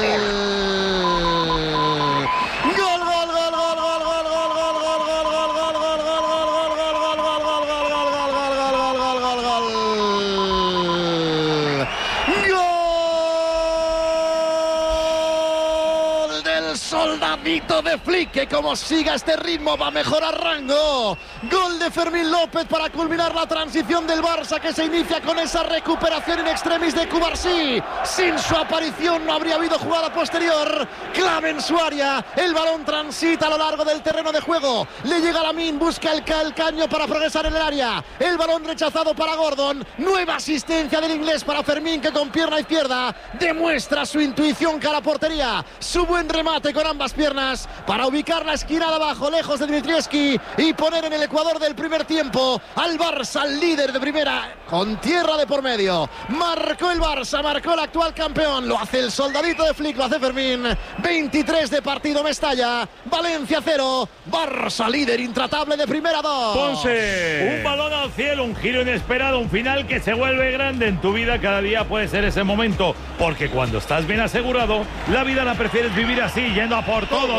Gol, gol, gol, gol, gol, gol, gol, gol, gol, gol, gol, gol, gol, soldadito de Flick, que como siga este ritmo va a mejorar rango. Gol de Fermín López para culminar la transición del Barça, que se inicia con esa recuperación in extremis de Cubarsí. Sin su aparición no habría habido jugada posterior. Clave en su área, el balón transita a lo largo del terreno de juego. Le llega a Lamine, busca el caño para progresar en el área. El balón rechazado para Gordon. Nueva asistencia del inglés para Fermín, que con pierna izquierda demuestra su intuición cara a portería. Su buen remate con ambas piernas para ubicar la esquina de abajo, lejos de Dimitrievski, y poner en el ecuador del primer tiempo al Barça, al líder de primera, con tierra de por medio. Marcó el Barça, marcó el actual campeón. Lo hace el soldadito de Flick, lo hace Fermín. 23 de partido, Mestalla, Valencia 0, Barça líder intratable de primera 2. Ponce. Un balón al cielo, un giro inesperado, un final que se vuelve grande en tu vida. Cada día puede ser ese momento, porque cuando estás bien asegurado, la vida la prefieres vivir así, yendo a por todo.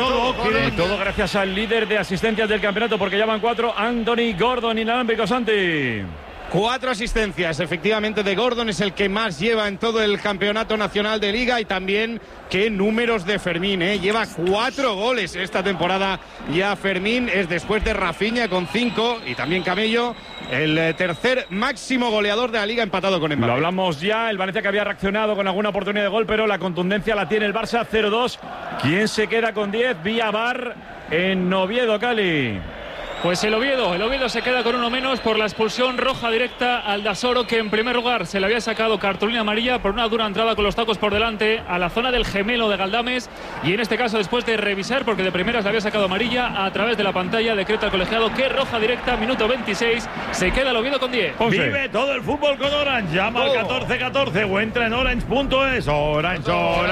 Y todo gracias al líder de asistencias del campeonato, porque ya van 4, Anthony Gordon, inalámbrico, Santi. 4 asistencias, efectivamente, de Gordon, es el que más lleva en todo el campeonato nacional de Liga, y también qué números de Fermín, lleva 4 goles esta temporada ya Fermín, es después de Rafinha con 5 y también Camello, el tercer máximo goleador de la Liga, empatado con Mbappé. Lo hablamos ya, el Valencia que había reaccionado con alguna oportunidad de gol, pero la contundencia la tiene el Barça. 0-2, ¿quién se queda con 10? Vía VAR en Oviedo, Cali. Pues el Oviedo se queda con uno menos por la expulsión roja directa al Dasoro, que en primer lugar se le había sacado cartulina amarilla por una dura entrada con los tacos por delante a la zona del gemelo de Galdames, y en este caso, después de revisar, porque de primeras le había sacado amarilla, a través de la pantalla decreta el colegiado que roja directa, minuto 26, se queda el Oviedo con 10. Vive todo el fútbol con Orange, llama al 1414 o entra en orange.es. Orange,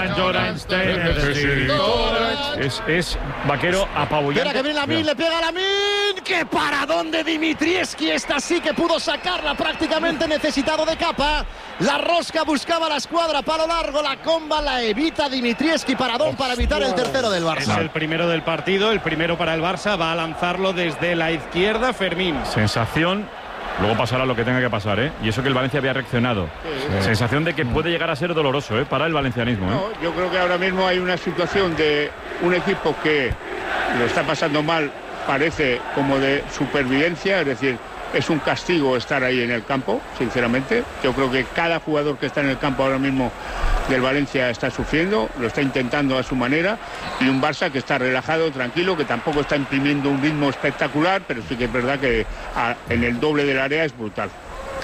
es Vaquero apabullante. Espera que viene Lamine, le pega a Lamine. ¡Qué paradón de Dimitrievski! Esta sí que pudo sacarla, prácticamente necesitado de capa. La rosca buscaba la escuadra, palo largo, la comba la evita Dimitrievski. Paradón para evitar el tercero del Barça. Es el primero del partido, el primero para el Barça. Va a lanzarlo desde la izquierda Fermín. Sensación. Luego pasará lo que tenga que pasar, y eso que el Valencia había reaccionado. Sensación de que puede llegar a ser doloroso, para el valencianismo. No, yo creo que ahora mismo hay una situación de un equipo que lo está pasando mal, parece como de supervivencia, es decir, es un castigo estar ahí en el campo, sinceramente. Yo creo que cada jugador que está en el campo ahora mismo del Valencia está sufriendo, lo está intentando a su manera, y un Barça que está relajado, tranquilo, que tampoco está imprimiendo un ritmo espectacular, pero sí que es verdad que en el doble del área es brutal.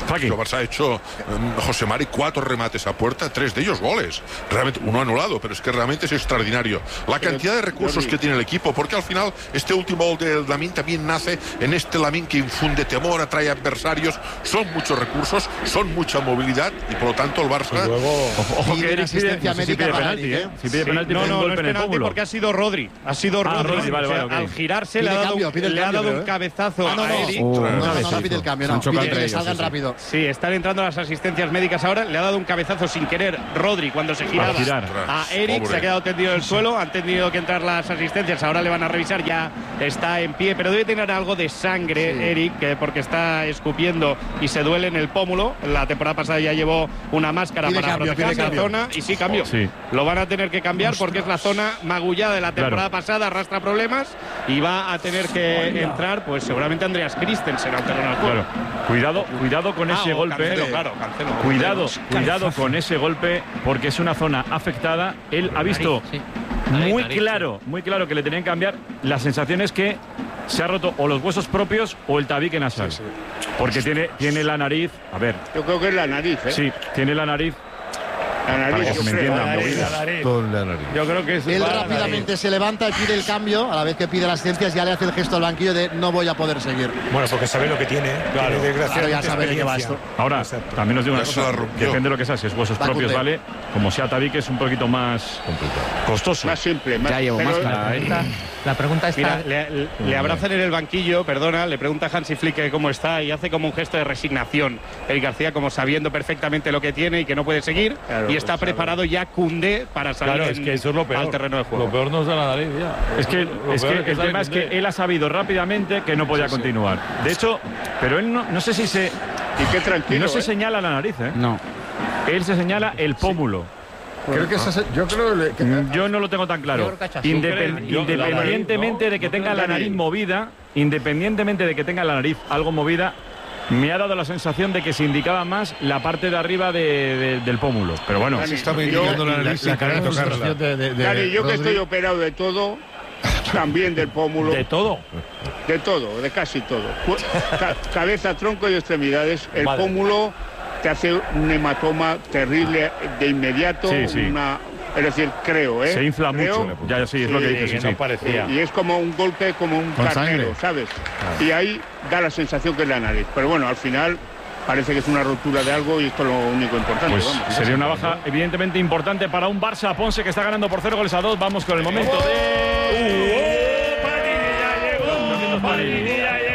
El Barça ha hecho, José Mari, 4 remates a puerta, 3 de ellos goles. Realmente, uno anulado, pero es que realmente es extraordinario. La cantidad de recursos que tiene el equipo, porque al final este último gol del Lamine también nace en este Lamine que infunde temor, atrae adversarios. Son muchos recursos, son mucha movilidad y por lo tanto el Barça... Ojo que Eric pide penalti, ¿eh? Si pide penalti, no es penalti porque ha sido Rodri. Ha sido Rodri. Al girarse le ha dado un cabezazo a Eric. No pide el cambio, no. Pide que le salgan rápido. Sí, están entrando las asistencias médicas ahora. Le ha dado un cabezazo sin querer Rodri cuando se giraba a Eric. Se ha quedado tendido en el suelo. Han tenido que entrar las asistencias. Ahora le van a revisar. Ya está en pie, pero debe tener algo de sangre, Eric, porque está escupiendo y se duele en el pómulo. La temporada pasada ya llevó una máscara para proteger la zona. Y sí, cambio. Lo van a tener que cambiar porque es la zona magullada de la temporada pasada. Arrastra problemas y va a tener que entrar, pues seguramente Andreas Christensen al terreno del juego. Cuidado con ese golpe. Cancelo. Cuidado con ese golpe porque es una zona afectada. Él ha visto muy claro que le tenían que cambiar. La sensación es que se ha roto o los huesos propios o el tabique nasal. Porque tiene la nariz. A ver. Yo creo que es la nariz, ¿eh? Sí, tiene la nariz. Para que se me entienda, yo creo que es él rápidamente se levanta y pide el cambio. A la vez que pide las asistencias ya le hace el gesto al banquillo de no voy a poder seguir. Bueno, porque sabe lo que tiene. Claro, ya sabe de qué va esto. Ahora, también os digo una cosa, depende de lo que sea. Si es huesos propios, vale. Como sea tabique es un poquito más costoso. Más simple. Ya llevo máscara. La pregunta está... Mira, le abrazan en el banquillo, le pregunta a Hansi Flick cómo está y hace como un gesto de resignación. Eric García como sabiendo perfectamente lo que tiene y que no puede seguir. Y está preparado ya Koundé para salir es que eso es lo peor. al terreno de juego. Lo peor no es de la nariz ya. Es que el tema es que él ha sabido rápidamente que no podía continuar. De hecho, pero él no sé si se... Y qué tranquilo, no se señala la nariz, ¿eh? No. Él se señala el pómulo. Creo que yo no lo tengo tan claro. Independientemente de que tenga la nariz movida, independientemente de que tenga la nariz algo movida, me ha dado la sensación de que se indicaba más la parte de arriba del pómulo. Pero bueno, se está indicando la nariz sin querer tocarla. Dani, yo que estoy operado de todo, también del pómulo. ¿De todo? De todo, de casi todo. Cabeza, tronco y extremidades. El pómulo te hace un hematoma terrible de inmediato. Es decir, creo, ¿eh? Se infla mucho. Ya, sí, es lo que dices. No parecía. Y es como un golpe, como un carnero, ¿sabes? Y ahí da la sensación que es la nariz. Pero bueno, al final parece que es una rotura de algo y esto es lo único importante. Pues sería una baja evidentemente importante para un Barça Ponce que está ganando por 0-2. Vamos con el momento de... Panini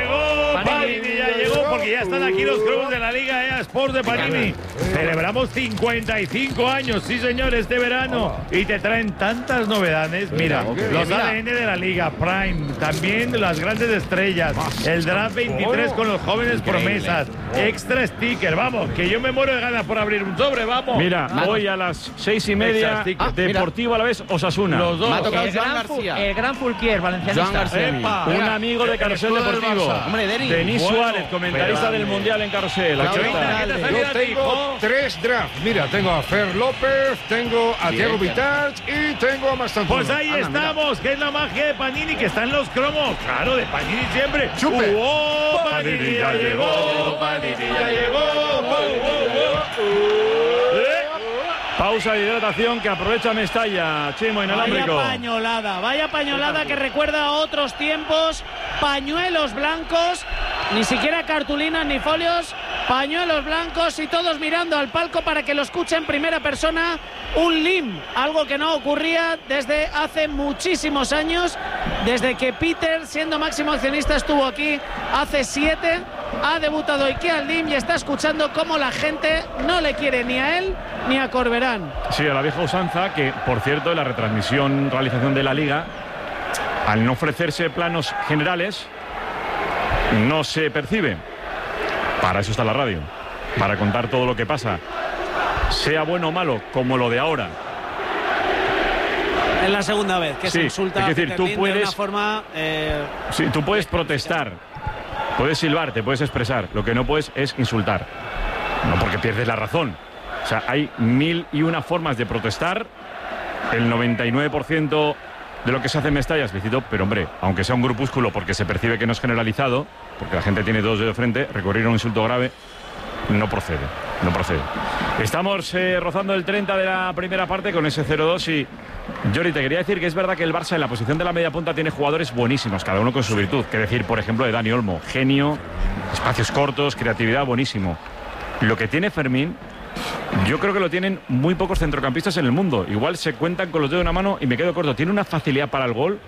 ya llegó porque ya están aquí los cromos de la Liga EA Sports de Panini. Celebramos 55 años, sí señor, este verano. Y te traen tantas novedades. Mira, los ADN de la Liga, Prime, también las grandes estrellas, el Draft 23 con los jóvenes promesas, extra sticker. Vamos, que yo me muero de ganas por abrir un sobre, vamos. Mira, hoy a las 6:30, Deportivo Alavés Osasuna. Los dos. El gran Fulquier, valencianista. Un amigo de Carrusel Deportivo. Denis Suárez, comentarista del Mundial en Carrusel. Yo tengo 3 drafts. Mira, tengo a Fer López, tengo a Thiago Vitach y tengo a Mastantuono. Pues ahí estamos, que es la magia de Panini, que está en los cromos. Claro, de Panini siempre. ¡Chupe! Panini ya llegó, Panini ya llegó. Pausa de hidratación que aprovecha Mestalla, Chimo inalámbrico. Vaya pañolada que recuerda a otros tiempos. Pañuelos blancos, ni siquiera cartulinas ni folios, pañuelos blancos y todos mirando al palco para que lo escuche en primera persona un Lim, algo que no ocurría desde hace muchísimos años, desde que Peter, siendo máximo accionista, estuvo aquí hace 7. Ha debutado Iker Lim y está escuchando cómo la gente no le quiere ni a él ni a Corberán. Sí, a la vieja usanza, que por cierto en la realización de la Liga, al no ofrecerse planos generales, no se percibe. Para eso está la radio, para contar todo lo que pasa, sea bueno o malo, como lo de ahora. Es la segunda vez que se insulta. Es decir, tú puedes, de una forma... sí, tú puedes protestar, puedes silbar, te puedes expresar. Lo que no puedes es insultar. No porque pierdes la razón. O sea, hay 1001 formas de protestar. El 99% de lo que se hace en Mestalla es lícito, pero hombre, aunque sea un grupúsculo, porque se percibe que no es generalizado, porque la gente tiene 2 dedos de frente, recurrir a un insulto grave no procede. Estamos rozando el 30 de la primera parte con ese 0-2 y Jordi, te quería decir que es verdad que el Barça en la posición de la media punta tiene jugadores buenísimos, cada uno con su virtud. Que decir, por ejemplo, de Dani Olmo, genio, espacios cortos, creatividad, buenísimo. Lo que tiene Fermín, yo creo que lo tienen muy pocos centrocampistas en el mundo. Igual se cuentan con los dedos de una mano y me quedo corto. Tiene una facilidad para el gol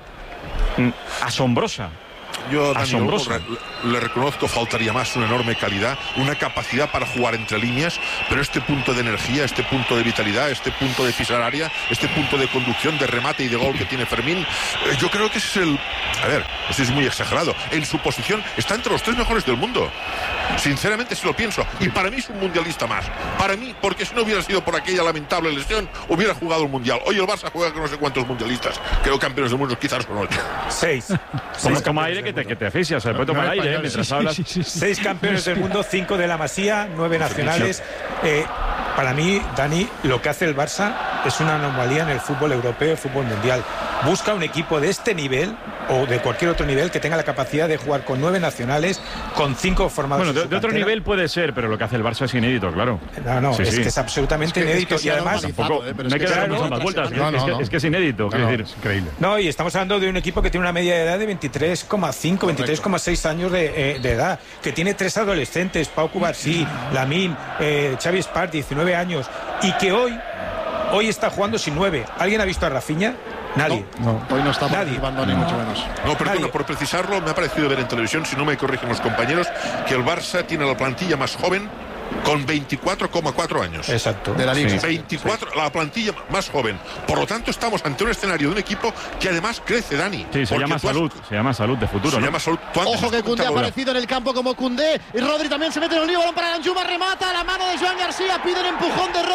asombrosa. Yo, Dani, le reconozco, faltaría más, una enorme calidad, una capacidad para jugar entre líneas, pero este punto de energía, este punto de vitalidad, este punto de pisar área, este punto de conducción, de remate y de gol que tiene Fermín, yo creo que ese es el... A ver, esto es muy exagerado. En su posición está entre los 3 mejores del mundo. Sinceramente, si lo pienso. Y para mí es un mundialista más. Para mí, porque si no hubiera sido por aquella lamentable lesión, hubiera jugado el mundial. Hoy el Barça juega con no sé cuántos mundialistas. Creo campeones del mundo quizás son 8. 6. Como toma aire que te asfixias. Se puede tomar aire mientras hablas. 6 campeones del mundo, 5 de la Masía, 9 nacionales. Para mí, Dani, lo que hace el Barça es una anomalía en el fútbol europeo, el fútbol mundial. Busca un equipo de este nivel o de cualquier otro nivel que tenga la capacidad de jugar con 9 nacionales, con 5 formados. Bueno, de otro nivel puede ser, pero lo que hace el Barça es inédito, claro. No, es que es absolutamente inédito. Y además, tampoco, no hay que darle más vueltas. Es que es inédito. Es increíble. No, y estamos hablando de un equipo que tiene una media de edad de 23,5, 23,6 años de edad, que tiene 3 adolescentes, Pau Cubarsí, Lamine, Xavi Espart, 19 años, y que hoy está jugando sin 9. ¿Alguien ha visto a Rafinha? Nadie. No, hoy no está participando ni mucho menos. No, perdona, por precisarlo, me ha parecido ver en televisión, si no me corrigen los compañeros, que el Barça tiene la plantilla más joven con 24,4 años. Exacto. De la liga. 24, la plantilla más joven. Por lo tanto, estamos ante un escenario de un equipo que además crece, Dani. Sí, se llama Salud de futuro. Se llama Salud. Ojo que Koundé ha aparecido en el campo como Koundé. Y Rodri también se mete en el lío. Balón para Danjuma, remata a la mano de Joan García. Piden empujón de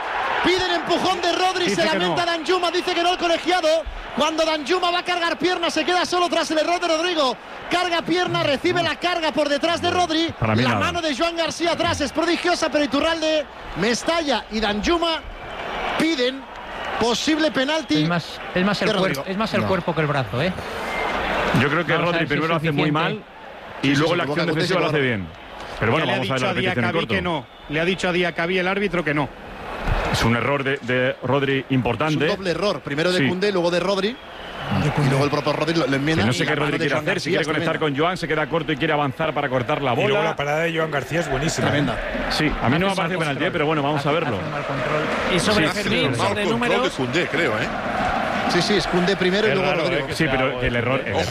Rodri. Se lamenta Danjuma, dice que no el colegiado. Cuando Danjuma va a cargar pierna, se queda solo tras el error de Rodrigo. Carga pierna, recibe la carga por detrás de Rodri. La mano de Joan García atrás es prodigiosa, pero Iturralde, Mestalla y Danjuma piden posible penalti. Es más el cuerpo que el brazo, ¿eh? Yo creo que Rodri primero lo hace muy mal y luego la acción defensiva lo hace bien. Pero bueno, vamos a ver la repetición en corto. Le ha dicho a Diacabí el árbitro que no. Es un error de Rodri importante. Es un doble error, primero de Koundé, luego de Rodri. Y luego el propio Rodri le enmienda. Que no sé qué Rodri quiere hacer, si quiere conectar con Joan, se queda corto y quiere avanzar para cortar la bola. Y luego la parada de Joan García es buenísima. Tremenda. Sí, a mí no me parece penalti, pero bueno, vamos a verlo. Y sobre Fermín, sobre números. de Koundé, creo, Sí, es Koundé primero y luego Rodrigo. Sí, pero el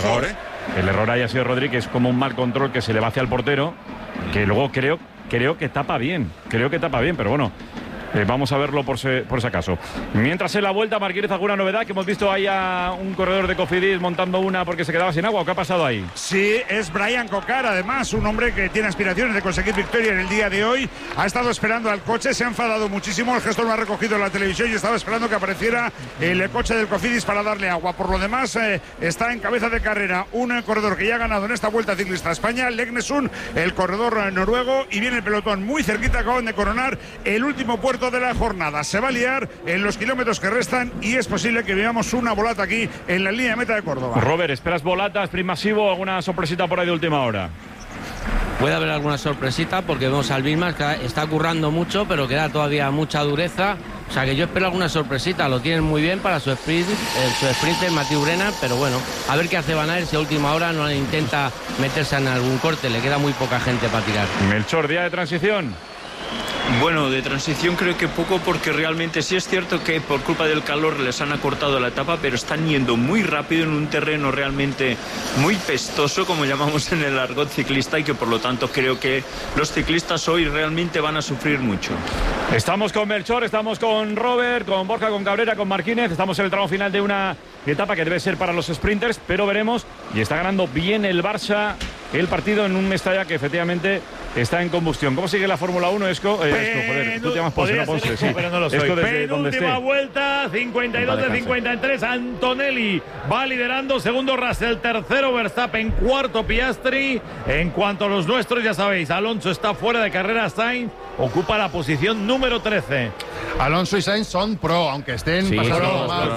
error haya sido Rodri, que es como un mal control que se le va hacia el portero, que luego creo que tapa bien, pero bueno. Vamos a verlo por si acaso. Mientras en la vuelta, Marquínez, ¿alguna novedad? Que hemos visto ahí a un corredor de Cofidis montando una porque se quedaba sin agua. ¿O qué ha pasado ahí? Sí, es Brian Cocar, además, un hombre que tiene aspiraciones de conseguir victoria en el día de hoy. Ha estado esperando al coche, se ha enfadado muchísimo. El gestor lo ha recogido en la televisión y estaba esperando que apareciera el coche del Cofidis para darle agua. Por lo demás, está en cabeza de carrera un corredor que ya ha ganado en esta Vuelta Ciclista a España, Legnesund, el corredor noruego, y viene el pelotón muy cerquita. Acaban de coronar el último puerto de la jornada. Se va a liar en los kilómetros que restan y es posible que veamos una volata aquí en la línea de meta de Córdoba. Robert, ¿esperas volatas, sprint masivo, alguna sorpresita por ahí de última hora? Puede haber alguna sorpresita porque vemos al Bismarck que está currando mucho, pero queda todavía mucha dureza. O sea que yo espero alguna sorpresita. Lo tienen muy bien para su sprinter Mathieu Brennan, pero bueno, a ver qué hace Van Aert si a última hora no intenta meterse en algún corte. Le queda muy poca gente para tirar. Melchor, día de transición. Bueno, de transición creo que poco, porque realmente sí es cierto que por culpa del calor les han acortado la etapa, pero están yendo muy rápido en un terreno realmente muy pestoso, como llamamos en el argot ciclista, y que por lo tanto creo que los ciclistas hoy realmente van a sufrir mucho. Estamos con Melchor, estamos con Robert, con Borja, con Cabrera, con Marquínez. Estamos en el tramo final de una etapa que debe ser para los sprinters, pero veremos. Y está ganando bien el Barça el partido en un Mestalla que efectivamente está en combustión. ¿Cómo sigue la Fórmula 1, Esco? Joder, tú te llamas Ponce, no Ponce, sí. Pero no lo soy. Penúltima vuelta, 52 de 53. Antonelli va liderando, segundo Russell, tercero Verstappen, cuarto Piastri. En cuanto a los nuestros, ya sabéis, Alonso está fuera de carrera, Sainz ocupa la posición número 13. Alonso y Sainz son pro, aunque estén pasando mal.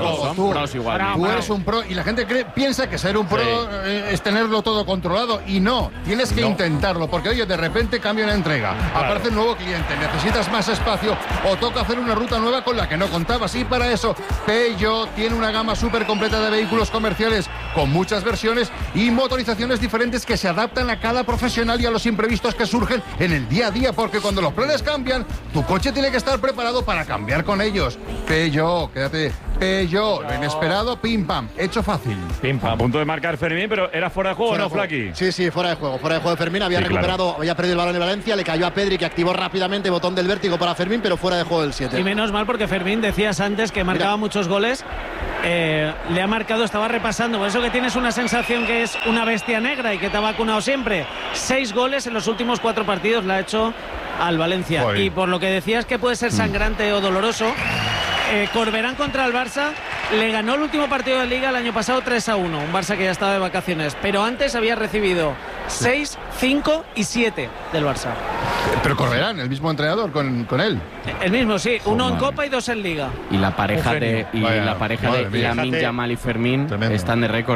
Tú eres un pro y la gente piensa que ser un pro es tenerlo todo controlado, y no, tienes que intentarlo, porque oye, de repente repente cambia una entrega, aparece un nuevo cliente, necesitas más espacio o toca hacer una ruta nueva con la que no contabas. Y para eso Peugeot tiene una gama súper completa de vehículos comerciales con muchas versiones y motorizaciones diferentes que se adaptan a cada profesional y a los imprevistos que surgen en el día a día, porque cuando los planes cambian, tu coche tiene que estar preparado para cambiar con ellos. Peugeot, quédate. Peugeot, lo inesperado, pim pam, hecho fácil. Pim pam. A punto de marcar Fermín, pero ¿era fuera de juego o no, Flaqui? Sí, fuera de juego. Fuera de juego de Fermín, había recuperado, había perdido el balón en Valencia, le cayó a Pedri, que activó rápidamente botón del vértigo para Fermín, pero fuera de juego del 7. Y menos mal, porque Fermín, decías antes que marcaba muchos goles. Le ha marcado, estaba repasando, por eso que tienes una sensación que es una bestia negra y que te ha vacunado siempre. 6 goles en los últimos 4 partidos le ha hecho al Valencia. Joder. Y por lo que decías que puede ser sangrante o doloroso, Corberán contra el Barça le ganó el último partido de Liga el año pasado 3-1, un Barça que ya estaba de vacaciones, pero antes había recibido 6, 5 y 7 del Barça. Pero Corberán, el mismo entrenador con él. El mismo, sí, uno en Copa y 2 en Liga. Y la pareja de Lamine Yamal y Fermín están de récord,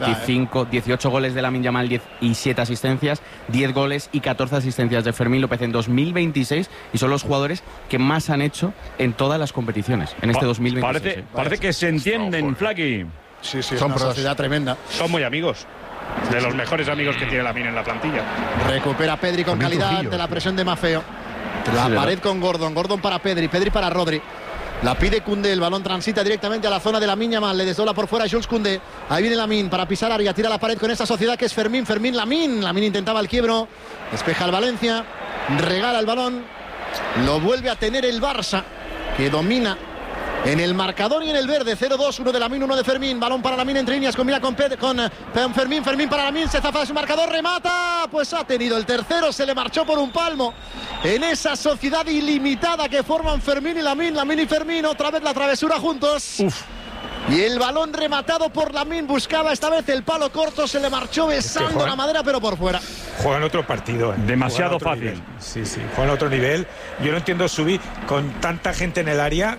18 goles de Lamine Yamal y 7 asistencias, 10 goles y 14 asistencias de Fermín López en 2026, y son los jugadores que más han hecho en todas las competiciones en este 2026. Parece que se entienden, Flaqui. Sí, son una sociedad tremenda. Son muy amigos. De los mejores amigos que tiene Lamine en la plantilla. Recupera Pedri con calidad ante la presión de Maffeo. La pared con Gordon para Pedri para Rodri. La pide Koundé, el balón transita directamente a la zona de Lamine Yamal, le desdobla por fuera Jules Koundé. Ahí viene Lamine para pisar área, tira la pared con esta sociedad que es Fermín, Lamine intentaba el quiebro, despeja el Valencia, regala el balón, lo vuelve a tener el Barça, que domina en el marcador y en el verde. 0-2, uno de Lamine, uno de Fermín. Balón para Lamine entre líneas, combina con Fermín para Lamine, se zafa de su marcador, remata, pues ha tenido el tercero, se le marchó por un palmo en esa sociedad ilimitada que forman Fermín y Lamine y Fermín. Otra vez la travesura juntos. Y el balón rematado por Lamine, buscaba esta vez el palo corto, se le marchó besando la madera, pero por fuera. Juegan otro partido. Demasiado fácil. Nivel. Sí, juegan otro nivel. Yo no entiendo, Subi, con tanta gente en el área,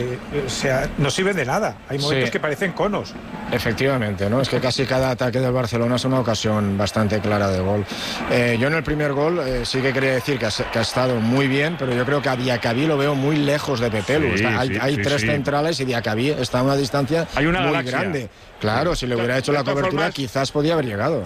no sirven de nada. Hay momentos que parecen conos. Efectivamente, ¿no? Es que casi cada ataque del Barcelona es una ocasión bastante clara de gol. Yo en el primer gol sí que quería decir que ha estado muy bien, pero yo creo que a Diacabí lo veo muy lejos de Pepelu. Hay tres centrales y Diacabí está a una distancia muy grande. Claro, si le hubiera hecho la cobertura quizás podía haber llegado.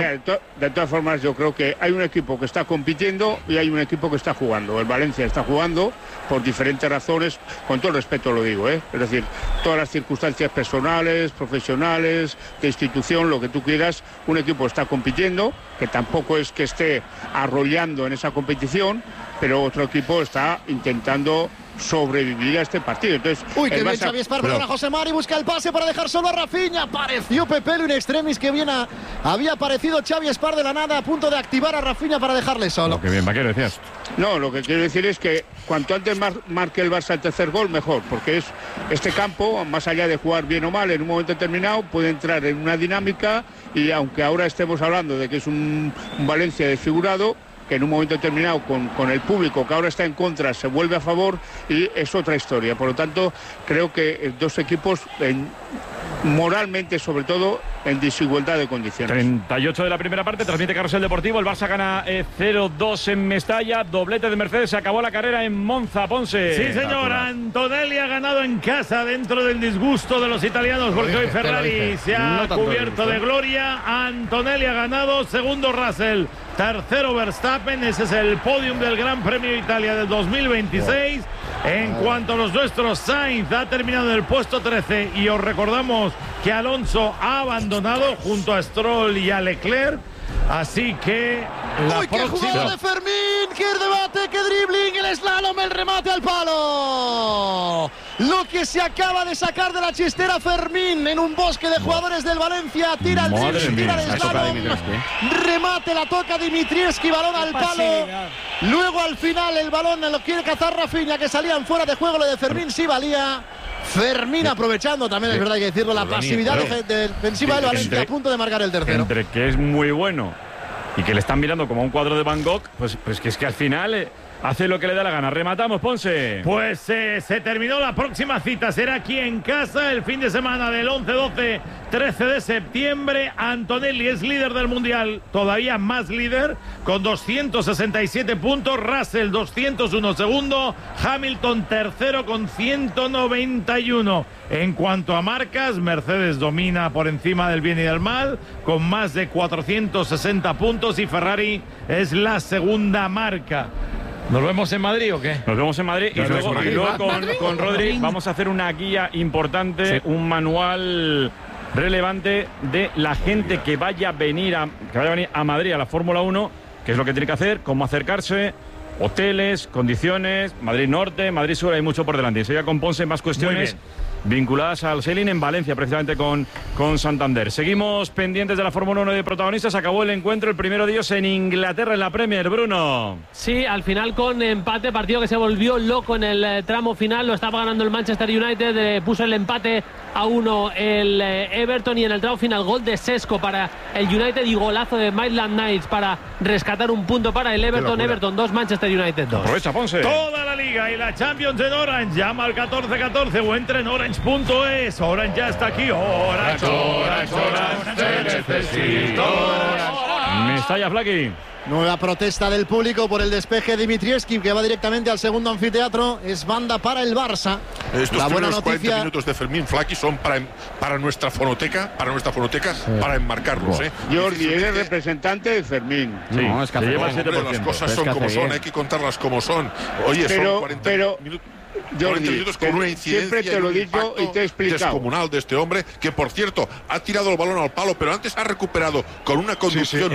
De todas formas, yo creo que hay un equipo que está compitiendo y hay un equipo que está jugando. El Valencia está jugando por diferentes razones, con todo el respeto lo digo, Es decir, todas las circunstancias personales, profesionales, de institución, lo que tú quieras. Un equipo está compitiendo, que tampoco es que esté arrollando en esa competición, pero otro equipo está intentando sobrevivir a este partido. Entonces, que bien Xavi Espar, perdona, José Mari, busca el pase para dejar solo a Rafinha. Apareció Pepelu in extremis, que bien había aparecido Xavi Espar de la nada, a punto de activar a Rafinha para dejarle solo. Qué bien, Vaquero, decías. No, lo que quiero decir es que cuanto antes marque el Barça el tercer gol, mejor, porque es este campo, más allá de jugar bien o mal, en un momento determinado puede entrar en una dinámica, y aunque ahora estemos hablando de que es un Valencia desfigurado, que en un momento determinado con el público que ahora está en contra se vuelve a favor, y es otra historia. Por lo tanto, creo que dos equipos moralmente, sobre todo, en desigualdad de condiciones. 38 de la primera parte, transmite Carrusel Deportivo. El Barça gana 0-2 en Mestalla, doblete de Mercedes. Se acabó la carrera en Monza, Ponce. Sí, señor. Antonelli ha ganado en casa, dentro del disgusto de los italianos, porque hoy Ferrari se ha cubierto de gloria. Antonelli ha ganado, segundo Russell, tercero Verstappen. Ese es el podium del Gran Premio de Italia del 2026. En cuanto a los nuestros, Sainz ha terminado en el puesto 13, y os recordamos que Alonso ha abandonado junto a Stroll y a Leclerc. Así que ¡qué jugada de Fermín! ¡Qué debate! ¡Qué dribbling! El slalom, el remate al palo. Lo que se acaba de sacar de la chistera Fermín en un bosque de jugadores del Valencia. Tira el dribbling, tira el slalom. Remate, la toca Dimitrievski, balón al palo. Luego al final el balón lo quiere cazar Rafinha, que salían fuera de juego. Lo de Fermín sí valía. Fermín aprovechando también, es verdad, hay que decirlo, la pasividad defensiva del Valencia, a punto de marcar el tercero. Entre que es muy bueno y que le están mirando como un cuadro de Van Gogh, pues que es que al final hace lo que le da la gana. Rematamos, Ponce. Pues se terminó la próxima cita. Será aquí en casa el fin de semana del 11, 12, 13 de septiembre. Antonelli es líder del Mundial, todavía más líder, con 267 puntos. Russell 201 segundo. Hamilton tercero con 191. En cuanto a marcas, Mercedes domina por encima del bien y del mal, con más de 460 puntos, y Ferrari es la segunda marca. ¿Nos vemos en Madrid o qué? Nos vemos en Madrid y luego con Rodri vamos a hacer una guía importante, un manual relevante de la gente que vaya a venir a Madrid a la Fórmula 1, qué es lo que tiene que hacer, cómo acercarse, hoteles, condiciones, Madrid Norte, Madrid Sur, hay mucho por delante. Y se con Ponce más cuestiones vinculadas al sailing en Valencia, precisamente con Santander. Seguimos pendientes de la Fórmula 1 de protagonistas. Acabó el encuentro, el primero de ellos en Inglaterra, en la Premier, Bruno. Sí, al final con empate, partido que se volvió loco en el tramo final. Lo estaba ganando el Manchester United, puso el empate a 1 el Everton, y en el tramo final gol de Sesco para el United y golazo de Maitland Niles para rescatar un punto para el Everton. Everton 2, Manchester United 2. Aprovecha, Ponce. Toda la liga y la Champions en Orange. Llama al 1414 o entra en orange.es. Orange ya está aquí. Orange, te necesito. Mestalla, Flaki. Nueva protesta del público por el despeje de Dimitrievski, que va directamente al segundo anfiteatro. Es banda para el Barça. Estos la buena noticia... 40 minutos de Fermín Flaki son para nuestra fonoteca, para enmarcarlos. Jordi, eres representante de Fermín. Sí, no, es que lleva 7%. Las cosas son como son, hay que contarlas como son. Oye, son 40 minutos. Jordi, con una incidencia, siempre te lo he dicho y te he explicado. Descomunal de este hombre, que por cierto ha tirado el balón al palo, pero antes ha recuperado con una conducción,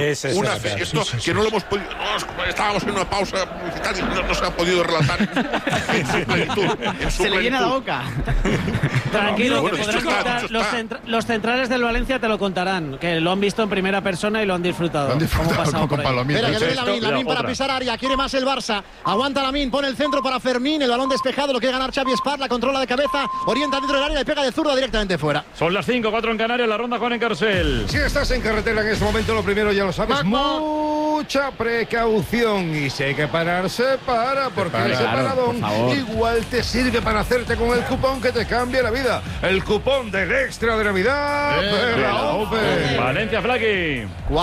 que no lo hemos podido. Estábamos en una pausa y no se ha podido relatar en su plenitud. Se le llena la boca. Tranquilo, bueno, que podrán contar, los centrales del Valencia te lo contarán, que lo han visto en primera persona y lo han disfrutado. Lo han disfrutado con Palomita. Espera, que viene Lamín para pisar área, quiere más el Barça. Aguanta Lamín, pone el centro para Fermín, el balón despejado, lo quiere ganar Xavi Espar, la controla de cabeza, orienta dentro del área y pega de zurda directamente fuera. Son las 5:04 en Canarias, la ronda Juan en Carcel. Si estás en carretera en este momento, lo primero ya lo sabes, mucha precaución, y si hay que parar, se para, porque ese paradón igual te sirve para hacerte con el cupón que te cambia la vida. El cupón del extra de Navidad de la Open. Valencia, Flaki.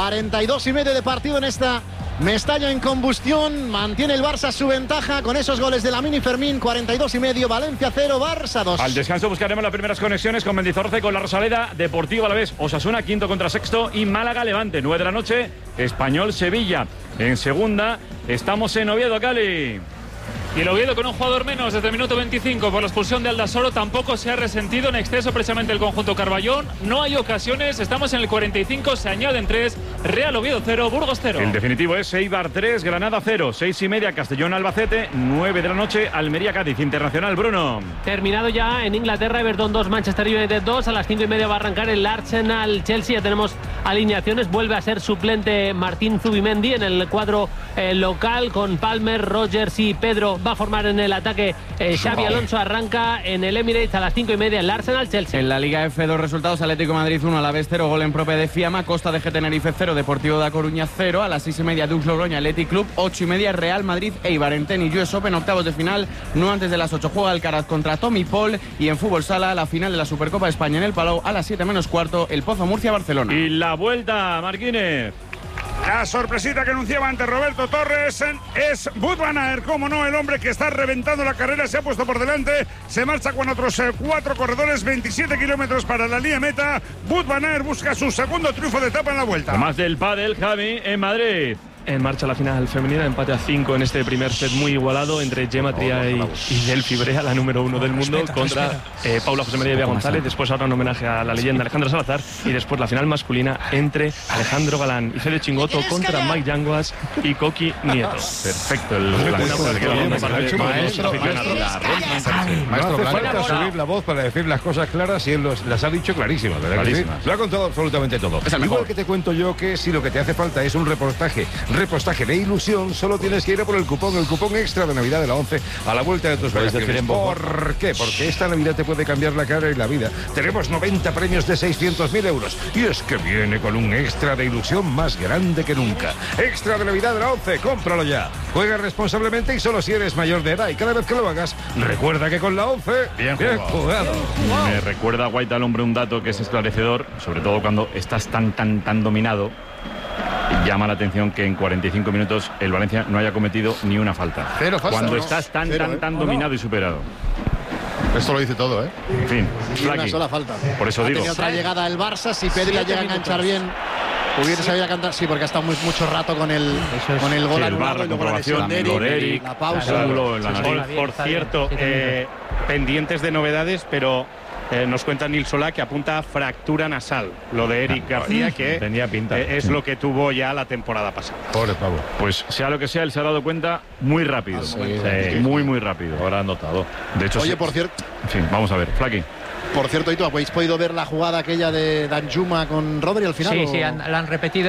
42,5 de partido en esta Mestalla en combustión. Mantiene el Barça su ventaja con esos goles de Lamín y Fermín. 42,5, Valencia 0, Barça 2. Al descanso buscaremos las primeras conexiones con Mendizorroza, con la Rosaleda, Deportivo Alavés, Osasuna, quinto contra sexto, y Málaga Levante, 9 de la noche, Español Sevilla. En segunda estamos en Oviedo, Cali. Y el Oviedo con un jugador menos desde el minuto 25 por la expulsión de Aldasoro. Tampoco se ha resentido en exceso precisamente el conjunto Carballón. No hay ocasiones, estamos en el 45, se añaden 3. Real Oviedo 0, Burgos 0. El definitivo es Eibar 3, Granada 0, 6:30 Castellón Albacete, 9 de la noche Almería Cádiz. Internacional, Bruno. Terminado ya en Inglaterra, Everton 2, Manchester United 2. A las 5:30 va a arrancar el Arsenal Chelsea. Ya tenemos alineaciones. Vuelve a ser suplente Martín Zubimendi en el cuadro local, con Palmer, Rogers y Pedro. Va a formar en el ataque Xabi Alonso. Arranca en el Emirates a las 5:30 el Arsenal Chelsea. En la Liga F, 2 resultados: Atlético de Madrid 1, Alavés 0, gol en propia de Fiamma, Costa de Tenerife 0, Deportivo da Coruña 0. A las 6:30 Dux Logroña Athletic Club, 8:30 Real Madrid Eibar. En tenis US Open, octavos de final, no antes de las 8 juega Alcaraz contra Tommy Paul. Y en fútbol sala, la final de la Supercopa de España en el Palau a las 7:15 el Pozo Murcia Barcelona. Y la vuelta, Marquínez. La sorpresita que anunciaba ante Roberto Torres es Wout van Aert, como no, el hombre que está reventando la carrera, se ha puesto por delante, se marcha con otros 4 corredores, 27 kilómetros para la línea meta. Wout van Aert busca su segundo triunfo de etapa en la vuelta. Más del pádel, Javi, en Madrid. En marcha la final femenina, empate a 5 en este primer set muy igualado entre Gemma Tria y Delphi Brea, la número 1 del mundo, contra Paula José María Villa González. Después ahora un homenaje a la leyenda Alejandra Salazar, y después la final masculina entre Alejandro Galán y Fede Chingoto contra Mike Yanguas y Coqui Nieto. Perfecto. No hace falta subir la voz para decir las cosas claras, y él las ha dicho clarísimas, ¿verdad? Sí? Lo ha contado absolutamente todo. Igual que te cuento yo que si lo que te hace falta es un reportaje repostaje de ilusión, solo tienes que ir a por el cupón extra de Navidad de la 11 a la vuelta de tus vacaciones. ¿Por qué? Porque esta Navidad te puede cambiar la cara y la vida. Tenemos 90 premios de 600.000 euros y es que viene con un extra de ilusión más grande que nunca. Extra de Navidad de la 11, cómpralo ya. Juega responsablemente y solo si eres mayor de edad, y cada vez que lo hagas, recuerda que con la 11, bien jugado. Me recuerda a White al hombre un dato que es esclarecedor, sobre todo cuando estás tan dominado. Llama la atención que en 45 minutos el Valencia no haya cometido ni una falta. Cero falta. Cuando estás tan dominado y superado. Esto lo dice todo, ¿eh? En fin, una sola falta. Por eso digo. Otra llegada el Barça, si Pedri la llega a enganchar bien, hubiese sabido cantar, sí, porque ha estado mucho rato con el gol anulado, y luego la lesión de Eric, la pausa. Por cierto, pendientes de novedades, pero nos cuenta Nil Solá que apunta a fractura nasal, lo de Eric García, que tenía pinta. Es lo que tuvo ya la temporada pasada. Pobre Pablo. Pues sea lo que sea, él se ha dado cuenta muy rápido. Muy rápido. Ahora han notado. De hecho, oye, por cierto. En fin, vamos a ver, Flaky. Por cierto, ¿y tú habéis podido ver la jugada aquella de Danjuma con Rodri al final? Sí, la han repetido.